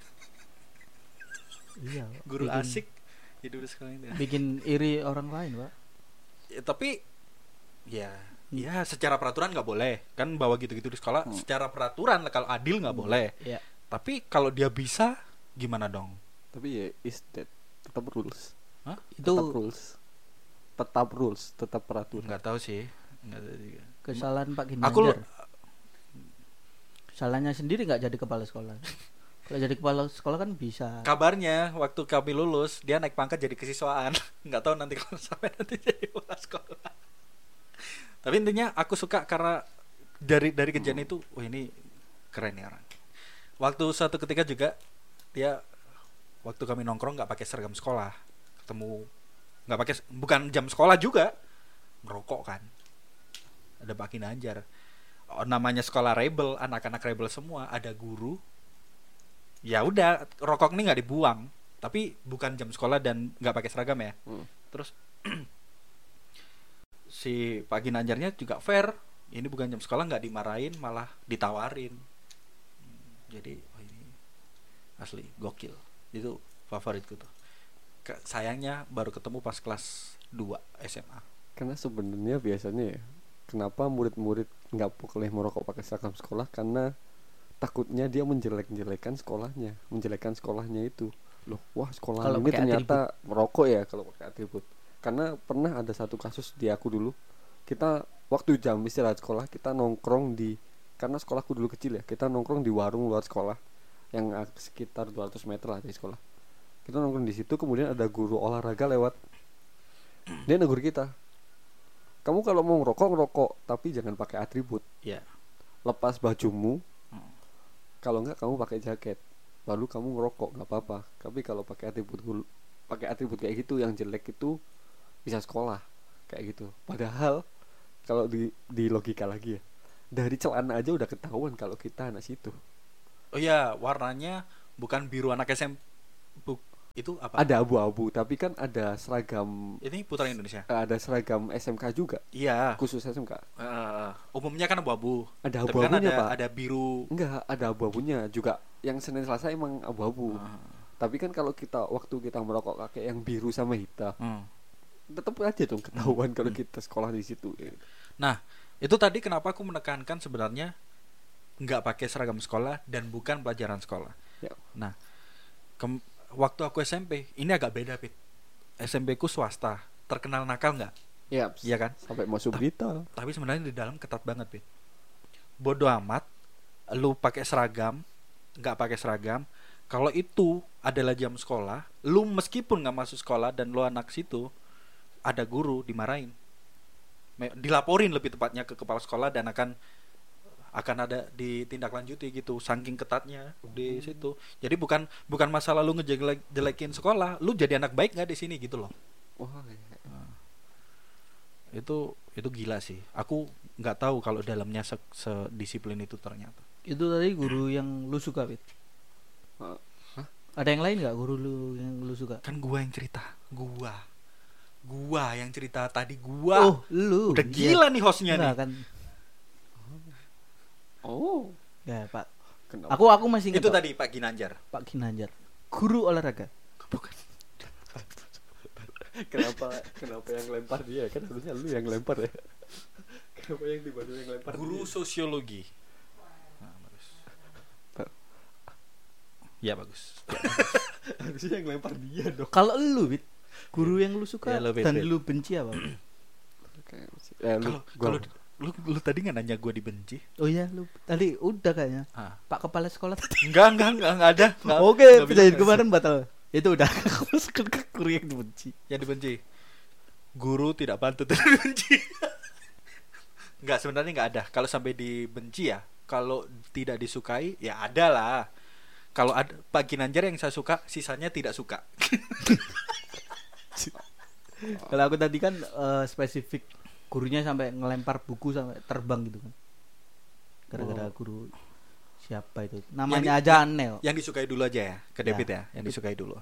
Iya. Guru asik hidup sekolah ini. Bikin iri orang lain, Pak. Ya, tapi ya secara peraturan nggak boleh kan bawa gitu-gitu di sekolah. Secara peraturan kalau adil nggak boleh. Yeah. Tapi kalau dia bisa gimana dong? Tapi ya is that tetap rules. Hah? Itu tetap rules, tetap peraturan. Nggak tahu sih. Nggak tahu juga. Kesalahan Pak Ginanjar. Salahnya sendiri nggak jadi kepala sekolah. Kalau jadi kepala sekolah kan bisa. Kabarnya waktu kami lulus dia naik pangkat jadi kesiswaan. Nggak tahu nanti kalau sampai nanti jadi kepala sekolah. Tapi intinya aku suka karena dari kejadian itu, wah ini keren ya orang. Waktu suatu ketika juga dia waktu kami nongkrong nggak pakai seragam sekolah, ketemu nggak pakai, bukan jam sekolah juga, merokok kan. Ada Pak Ginanjar. Namanya sekolah rebel, anak-anak rebel semua, ada guru. Ya udah, rokok ini nggak dibuang, tapi bukan jam sekolah dan nggak pakai seragam ya. Terus si Pak Ginanjarnya juga fair, ini bukan jam sekolah, nggak dimarahin, malah ditawarin. Jadi ini asli gokil, itu favoritku tuh. Sayangnya baru ketemu pas kelas 2 SMA. Karena sebenarnya biasanya ya, kenapa murid-murid nggak boleh merokok pakai seragam sekolah, karena takutnya dia menjelek-jelekan sekolahnya itu. Loh, wah sekolah kalo ini ternyata atribut merokok ya kalau pakai atribut. Karena pernah ada satu kasus di aku dulu. Kita waktu jam istirahat sekolah, kita nongkrong di, karena sekolahku dulu kecil ya, kita nongkrong di warung luar sekolah yang sekitar 200 meter lah dari sekolah. Kita nongkrong di situ, kemudian ada guru olahraga lewat. Dia negur kita, kamu kalau mau ngerokok, tapi jangan pakai atribut. Yeah. Lepas bajumu. Kalau enggak kamu pakai jaket, lalu kamu ngerokok nggak apa-apa. Tapi kalau pakai atribut kayak gitu yang jelek itu bisa sekolah kayak gitu. Padahal kalau di logika lagi ya, dari celana aja udah ketahuan kalau kita anak situ. Oh iya, warnanya bukan biru anak SMP. Itu apa? Ada abu-abu, tapi kan ada seragam. Ini Putra Indonesia. Ada seragam SMK juga. Iya. Khusus SMK. Umumnya kan abu-abu. Ada abu-abunya, kan Pak. Ada biru. Enggak, ada abu-abunya juga. Yang Senin Selasa emang abu-abu. Tapi kan kalau waktu kita merokok pakai yang biru sama hitam, tetap aja dong ketahuan kalau kita sekolah di situ. Nah, itu tadi kenapa aku menekankan sebenarnya nggak pakai seragam sekolah dan bukan pelajaran sekolah. Ya. Nah, waktu aku SMP ini agak beda, Pit. SMP ku swasta, terkenal nakal nggak? Iya kan? Sampai masuk berita. Tapi sebenarnya di dalam ketat banget, Pit. Bodoh amat, lu pakai seragam, nggak pakai seragam. Kalau itu adalah jam sekolah, lu meskipun nggak masuk sekolah dan lu anak situ, ada guru dimarahin, dilaporin lebih tepatnya ke kepala sekolah dan akan ada ditindaklanjuti gitu, saking ketatnya di situ. Jadi bukan masalah lu ngejelekin sekolah, lu jadi anak baik nggak di sini gitu loh. Wah, itu gila sih. Aku nggak tahu kalau dalamnya sedisiplin itu ternyata. Itu tadi guru yang lu suka, Pit? Ada yang lain nggak guru lu yang lu suka? Kan gua yang cerita, gua yang cerita tadi gua. Oh, lu. Udah gila nih hostnya nih. Kan. Oh, ya Pak. Kenapa? Aku masih ingat. Itu tadi Pak Ginanjar. Pak Ginanjar. Guru olahraga. Bukan. Kenapa yang lempar dia? Kan harusnya lu yang lempar ya. Kenapa yang dibantu yang lempar? Guru dia? Sosiologi. Nah, bagus. Ya bagus. Harusnya yang lempar dia dong. Kalau lu, Bit, guru yang lu suka ya, dan lu benci apa? Kalau lu tadi nggak nanya gue dibenci? Oh iya, lu tadi udah kayaknya. Pak kepala sekolah tadi. Enggak ada. Oke, kejadian kemarin batal. Itu udah guru yang dibenci. Yang dibenci. Guru tidak pantut dibenci. Enggak, sebenarnya enggak ada. Kalau sampai dibenci ya, kalau tidak disukai ya ada lah. Kalau ada Pak Ginanjar yang saya suka, sisanya tidak suka. Kalau aku tadi kan spesifik gurunya sampai ngelempar buku sampai terbang gitu kan. Gara-gara guru siapa itu? Namanya aja aneh. Yang disukai dulu aja ya, ke David ya. Yang disukai dulu.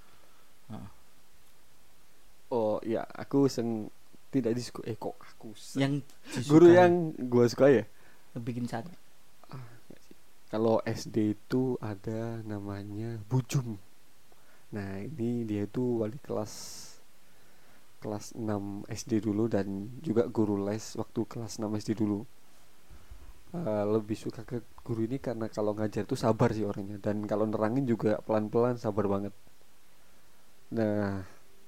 Oh iya, aku tidak disukai. Kok aku yang guru yang gua suka ya? Bikin sadar. Kalau SD itu ada namanya Bujum. Nah, ini dia itu wali kelas 6 SD dulu dan juga guru les waktu kelas 6 SD dulu. Lebih suka ke guru ini karena kalau ngajar tuh sabar sih orangnya, dan kalau nerangin juga pelan-pelan, sabar banget. Nah,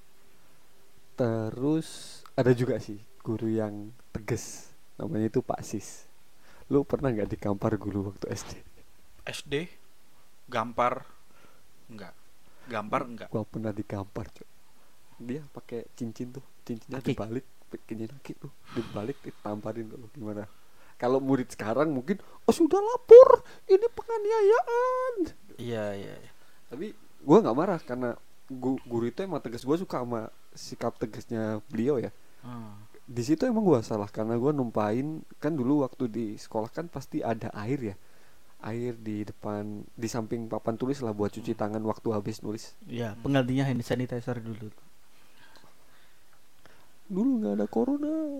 terus ada juga sih guru yang tegas, namanya itu Pak Sis. Lu pernah nggak dikampar guru waktu SD? SD gampar enggak. Gua pernah dikampar, Cok. Dia pakai cincinnya dibalik, bikinnya kaki tuh dibalik, ditamparin. Kalau gimana? Kalau murid sekarang mungkin sudah lapor, ini penganiayaan. Iya. Tapi gue nggak marah karena guru itu emang tegas. Gue suka sama sikap tegasnya beliau ya. Di situ emang gue salah karena gue numpain, kan dulu waktu di sekolah kan pasti ada air ya. Air di depan, di samping papan tulis lah buat cuci tangan waktu habis nulis. Iya, penggantinya hand sanitizer dulu. Dulu nggak ada corona.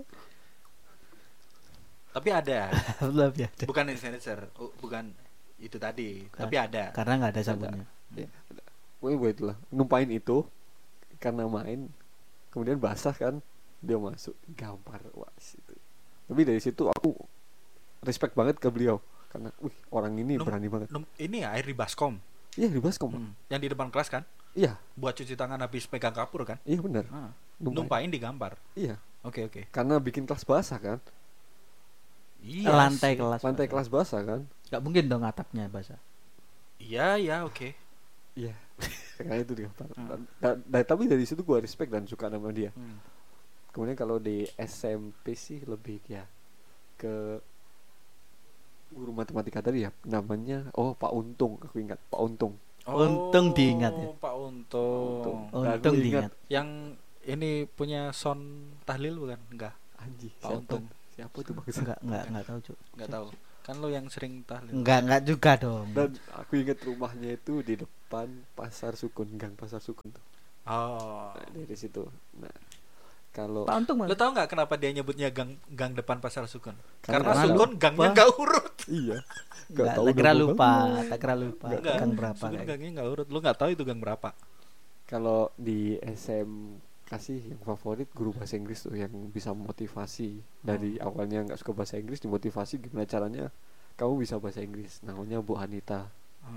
Tapi ada. Lebih ada. Bukan sanitizer, bukan itu tadi. Tapi ada. Karena nggak ada sabunnya. Ya, gue itulah numpain itu karena main, kemudian basah kan, dia masuk gampar itu. Tapi dari situ aku respect banget ke beliau karena, orang ini berani banget. Ini ya air di baskom. Iya, di baskom. Yang di depan kelas kan? Iya. Buat cuci tangan habis pegang kapur kan? Iya benar. Numpain digampar. Iya. Oke. Karena bikin kelas basah kan? Iya. Lantai kelas basah kan? Gak mungkin dong atapnya basah. Iya, oke. Iya. Karena itu digampar. Tapi dari situ gue respect dan suka nama dia. Kemudian kalau di SMP sih lebih ya ke guru matematika tadi ya, namanya Pak Untung. Aku ingat Pak Untung. Untung diingat ya. Pak Untung. Untung diingat. Yang ini punya sound tahlil bukan? Enggak. Anji. Pak Untung. Siapa itu bang? Enggak tahu, Cuk. Enggak tahu. Kan lo yang sering tahlil. Enggak juga dong. Dan aku ingat rumahnya itu di depan Pasar Sukun, Gang Pasar Sukun tuh. Oh. Nah, dari situ. Nah, kalau lo tau nggak kenapa dia nyebutnya gang depan Pasar Sukun? Karena Sukun gangnya nggak urut. Iya. Tak kira lupa. Enggak, gang berapa? Sukun gangnya nggak urut. Lo nggak tahu itu gang berapa? Kalau di SMK sih yang favorit guru bahasa Inggris tuh yang bisa motivasi dari awalnya nggak suka bahasa Inggris, dimotivasi gimana caranya kamu bisa bahasa Inggris. Namanya Bu Anita.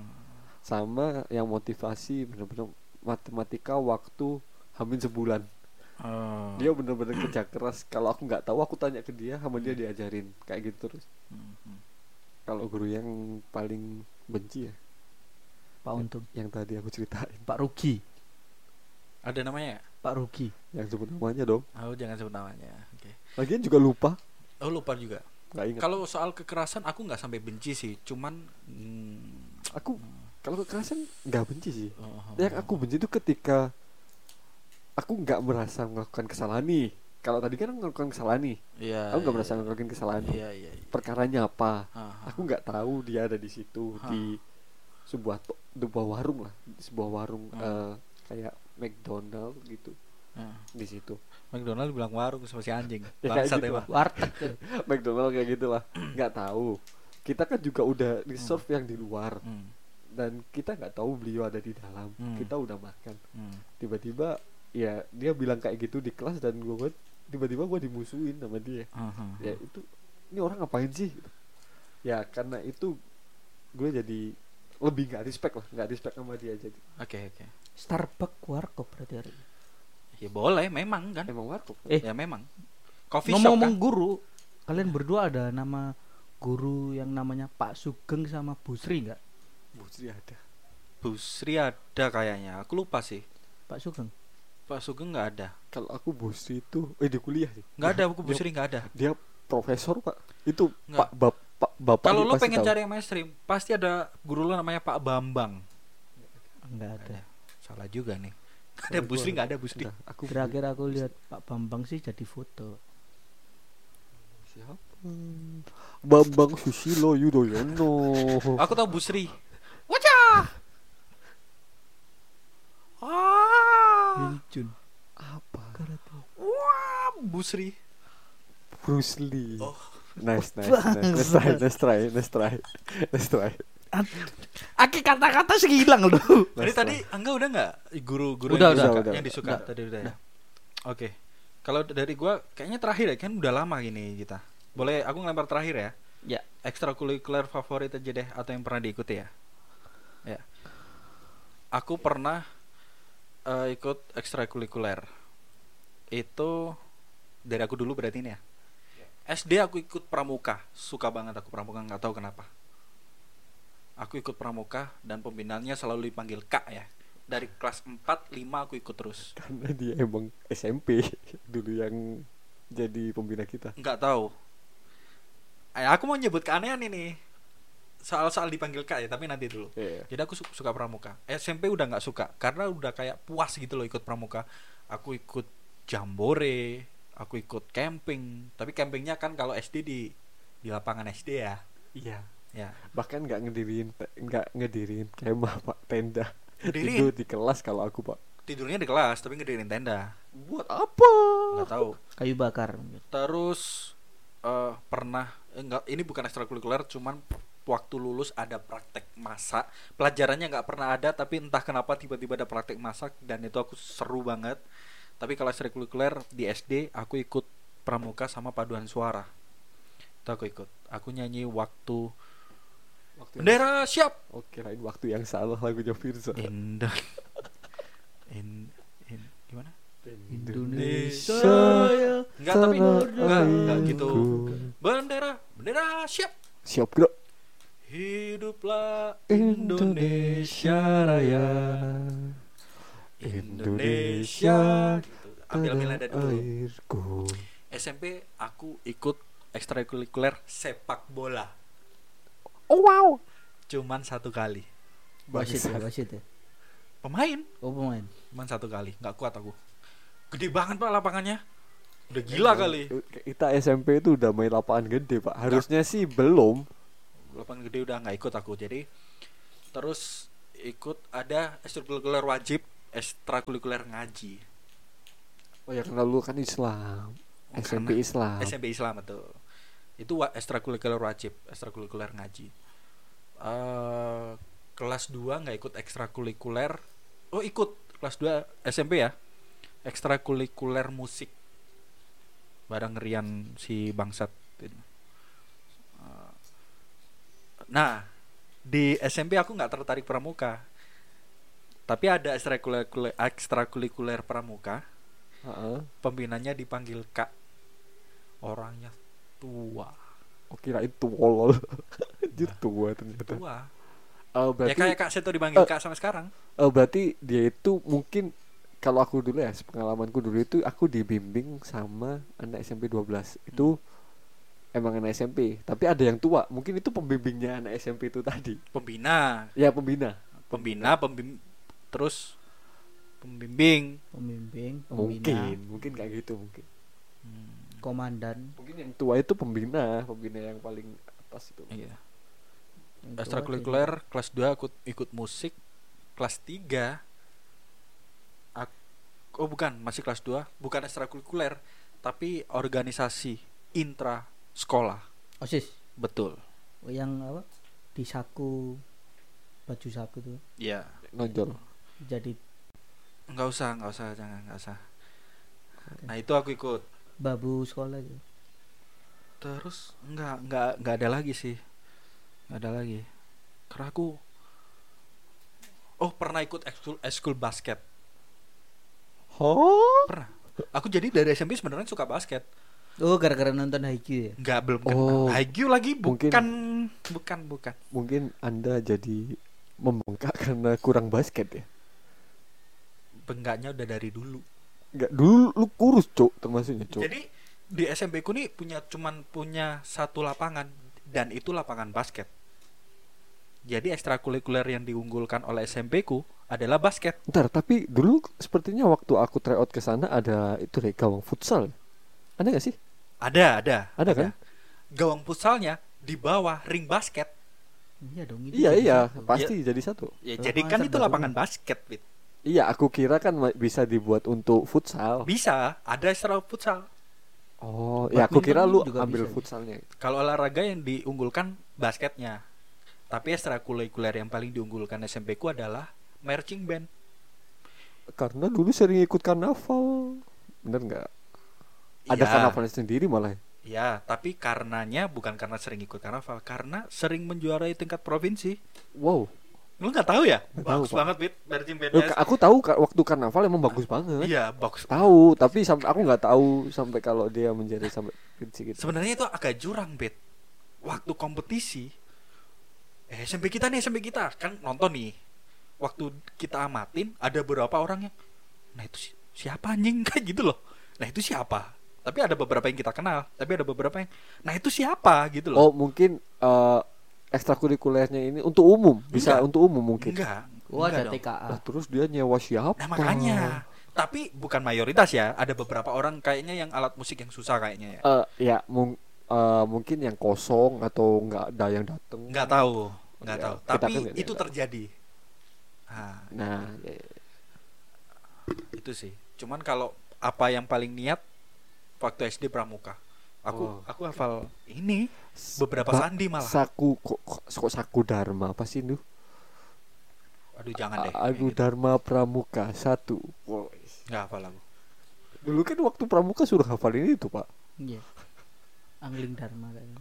Sama yang motivasi bener-bener matematika waktu hampir sebulan. Dia bener-bener kerja keras. Kalau aku nggak tahu aku tanya ke dia, sama dia diajarin kayak gitu terus. Kalau guru yang paling benci ya Pak Untung. Yang tadi aku ceritain, Pak Rugi. Ada namanya? Pak Rugi. Yang sebut namanya dong. Oh, jangan sebut namanya. Oke. Lagian juga lupa. Oh, lupa juga. Nggak ingat. Kalau soal kekerasan aku nggak sampai benci sih, cuman aku kalau kekerasan nggak benci sih. Yang aku benci itu ketika aku nggak merasa melakukan kesalahan nih. Kalau tadi kan melakukan kesalahan nih. Iya. Aku nggak merasa melakukan kesalahan. Iya. Perkaranya apa? Aku nggak tahu dia ada di situ di sebuah warung lah, sebuah warung kayak McDonald gitu. Di situ. McDonald bilang warung sama si anjing. Ya, Bangsat gitu emang. Warteg. McDonald kayak gitulah. Nggak tahu. Kita kan juga udah reserve yang di luar. Dan kita nggak tahu beliau ada di dalam. Kita udah makan. Tiba-tiba ya dia bilang kayak gitu di kelas dan gue tiba-tiba gue dimusuhin sama dia. Ya itu ini orang ngapain sih? Ya karena itu gue jadi lebih nggak respect sama dia jadi. Oke. Starbucks warkop berarti hari ini. Ya boleh, memang kan. Emang warkop. Ya memang. Coffee shop Ngomong-ngomong kan. guru, kalian berdua ada nama guru yang namanya Pak Sugeng sama Bu Sri nggak? Bu Sri ada. Kayaknya. Aku lupa sih. Pak Sugeng nggak ada. Kalau aku Bu Sri itu di kuliah sih. Nggak ada, aku Bu Sri nggak ada. Dia profesor Pak. Itu Nggak. Bapak. Kalau lo pengen cari yang mainstream, pasti ada guru lo namanya Pak Bambang. nggak ada. Salah juga nih. Ada Bu Sri nggak ada Bu Sri. Terakhir aku lihat Pak Bambang sih jadi foto. Siapa? Bambang Susilo Yudhoyono. Aku tahu Bu Sri. Wajah. Vincun. Apa? Wah, Bu Sri. Bruce Lee. Oh. Nice. Let's try. Aki kata-kata hilang loh. Tadi Angga udah nggak guru udah. yang disuka tadi udah ya. Oke. Kalau dari gua kayaknya terakhir ya, kan udah lama gini kita. Boleh aku ngelempar terakhir ya? Ya. Ekstrakurikuler favorit aja deh atau yang pernah diikuti ya? Ya. Aku pernah ikut ekstrakurikuler. Itu dari aku dulu berarti ini ya. SD aku ikut pramuka, suka banget aku pramuka, nggak tahu kenapa. Aku ikut pramuka dan pembinaannya selalu dipanggil Kak ya. Dari kelas 4, 5 aku ikut terus. Karena dia emang SMP dulu yang jadi pembina kita. Nggak tahu. Aku mau nyebut keanehan ini. Soal dipanggil Kak ya, tapi nanti dulu. Yeah. Jadi aku suka pramuka. SMP udah nggak suka karena udah kayak puas gitu loh ikut pramuka. Aku ikut jambore, aku ikut camping. Tapi campingnya kan kalau SD di lapangan SD ya. Iya. Ya. Bahkan nggak ngedirin kemah Pak, tenda. Tidur di kelas kalau aku Pak. Tidurnya di kelas tapi ngedirin tenda. Buat apa? Nggak tahu. Kayu bakar. Terus pernah ini bukan ekstrakurikuler, cuman waktu lulus ada praktek masak. Pelajarannya nggak pernah ada, tapi entah kenapa tiba-tiba ada praktek masak dan itu aku seru banget. Tapi kalau ekstrakurikuler di SD aku ikut pramuka sama paduan suara. Itu aku ikut. Aku nyanyi waktu bendera siap. Oke, lain waktu yang salah lagunya Firza. Gimana? Indonesia. Enggak, tapi enggak gitu. Bendera siap. Siap, Bro. Hiduplah Indonesia Raya. Indonesia gitu. Ambil nada dulu. SMP aku ikut ekstrakurikuler sepak bola. Oh wow. Cuman 1 kali. Wasit ya. Pemain. Oh, pemain. Cuman 1 kali, nggak kuat aku. Gede banget Pak lapangannya. Udah gila kali. Kita SMP itu udah main lapangan gede, Pak. Harusnya sih belum. Lapangan gede udah nggak ikut aku. Jadi terus ikut ada ekstrakurikuler wajib, ekstrakurikuler ngaji. Oh ya, karena lu kan Islam. SMP Islam. SMP Islam betul. Itu ekstrakurikuler wajib, ekstrakurikuler ngaji. Kelas 2 nggak ikut ekstrakurikuler. Oh ikut kelas 2 SMP ya. Ekstrakurikuler musik. Bareng Rian si bangsat. Nah, di SMP aku nggak tertarik pramuka. Tapi ada ekstrakurikuler pramuka. Pembinanya dipanggil Kak. Orangnya tua. Oh, kirain tolol. Dia tua ternyata. Tua. Berarti, ya kayak Kak Seto dipanggil Kak sampai sekarang. Berarti dia itu mungkin, kalau aku dulu ya, pengalamanku dulu itu aku dibimbing sama anak SMP 12. Itu emang anak SMP, tapi ada yang tua. Mungkin itu pembimbingnya anak SMP itu tadi. Pembina. Ya, pembina. Terus pembimbing. Mungkin kayak gitu mungkin. Komandan. Mungkin yang tua itu pembina yang paling atas itu. Iya. Ekstrakurikuler kelas 2 aku ikut musik. Kelas 3 masih kelas 2, bukan ekstrakurikuler, tapi organisasi intra sekolah. OSIS. Betul. Yang apa? Di saku, baju saku tuh. Iya. Nonjol. Jadi enggak usah, jangan, enggak usah. Nah, itu aku ikut. Babu sekolah gitu. Terus enggak ada lagi sih. Enggak ada lagi. Karena aku pernah ikut ekskul basket. Pernah. Aku jadi dari SMP sebenarnya suka basket. Oh, gara-gara nonton Haikyuu ya? Enggak, belum kenal. Haikyuu lagi bukan. Mungkin Anda jadi membengkak karena kurang basket ya? Bengkaknya udah dari dulu. Enggak, dulu lu kurus, Cuk, termasuknya, Cuk. Jadi di SMP ku nih cuman punya satu lapangan, dan itu lapangan basket. Jadi ekstrakurikuler yang diunggulkan oleh SMP ku adalah basket. Bentar, tapi dulu sepertinya waktu aku tryout ke sana ada itu deh, gawang futsal. Ada gak sih? Ada kan? Gawang futsalnya di bawah ring basket. Iya dong. Iya, pasti jadi satu. Ya, jadi kan itu lapangan basket, Bit. Iya, aku kira kan bisa dibuat untuk futsal. Bisa, ada ekstra futsal. Oh, ya aku kira lu ambil futsalnya. Kalau olahraga yang diunggulkan basketnya. Tapi ekstrakurikuler yang paling diunggulkan SMP ku adalah marching band. Karena dulu sering ikut karnaval. Bener nggak? Ada karnavalnya sendiri malah. Iya, tapi bukan karena sering ikut karnaval, karena sering menjuarai tingkat provinsi. Wow. Lu nggak tahu ya? Bagus banget, Bit, marching band. Aku tahu waktu karnaval emang bagus banget. Iya, bagus. Tahu, tapi sampai aku nggak tahu sampai kalau dia menjadi sampai gitu. Sebenarnya itu agak jurang, Bit. Waktu kompetisi SMP kita kan nonton nih. Waktu kita amatin ada beberapa orang yang, nah itu siapa anjing, kayak gitu loh. Nah itu siapa? Tapi ada beberapa yang kita kenal, tapi ada beberapa yang, nah itu siapa gitu loh. Oh, mungkin ekstrakurikulernya ini untuk umum, bisa untuk umum mungkin. Enggak. Ada TKA. Nah, terus dia nyewa siapa? Nah makanya. Tapi bukan mayoritas ya. Ada beberapa orang kayaknya yang alat musik yang susah kayaknya ya. Mungkin yang kosong atau nggak ada yang datang. Nggak tahu. Tapi kan itu terjadi. Nah, itu sih. Cuman kalau apa yang paling niat waktu SD pramuka. Aku hafal ini beberapa sandi malah. Saku Dharma apa sih itu? Aduh jangan deh. Agu Dharma Pramuka 1. Nggak hafal aku. Dulu kan waktu pramuka suruh hafal ini tuh, Pak. Iya. Angling Dharma kayaknya.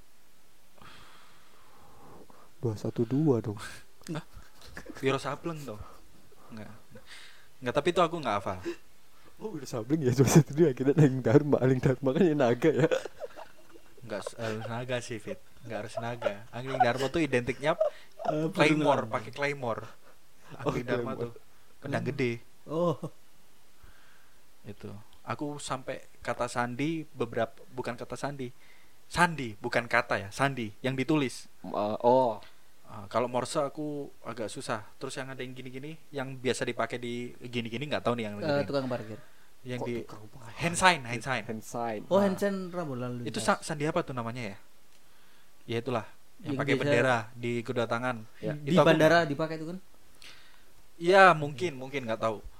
212 dong. Enggak. Wiro Sableng dong. Enggak, tapi itu aku nggak hafal. Oh, Wiro Sableng ya 212 akhirnya Angling Dharma kan ya naga ya. Enggak harus naga sih, Fit. Enggak harus naga. Angling Dharma tuh identiknya claymore, pakai claymore. Angling Dharma tuh pedang gede. Oh. Itu. Aku sampai kata sandi bukan kata sandi. Sandi bukan kata ya, sandi yang ditulis. Kalau Morse aku agak susah. Terus yang ada yang gini-gini, yang biasa dipakai di gini-gini nggak tahu nih yang tukang parkir. yang di hand sign. Oh, hand sign rambu lalu lintas. Itu sandi apa tuh namanya ya? Ya itulah yang pakai bendera di kedatangan ya. Di bandara dipakai itu kan? Iya, mungkin nggak tahu.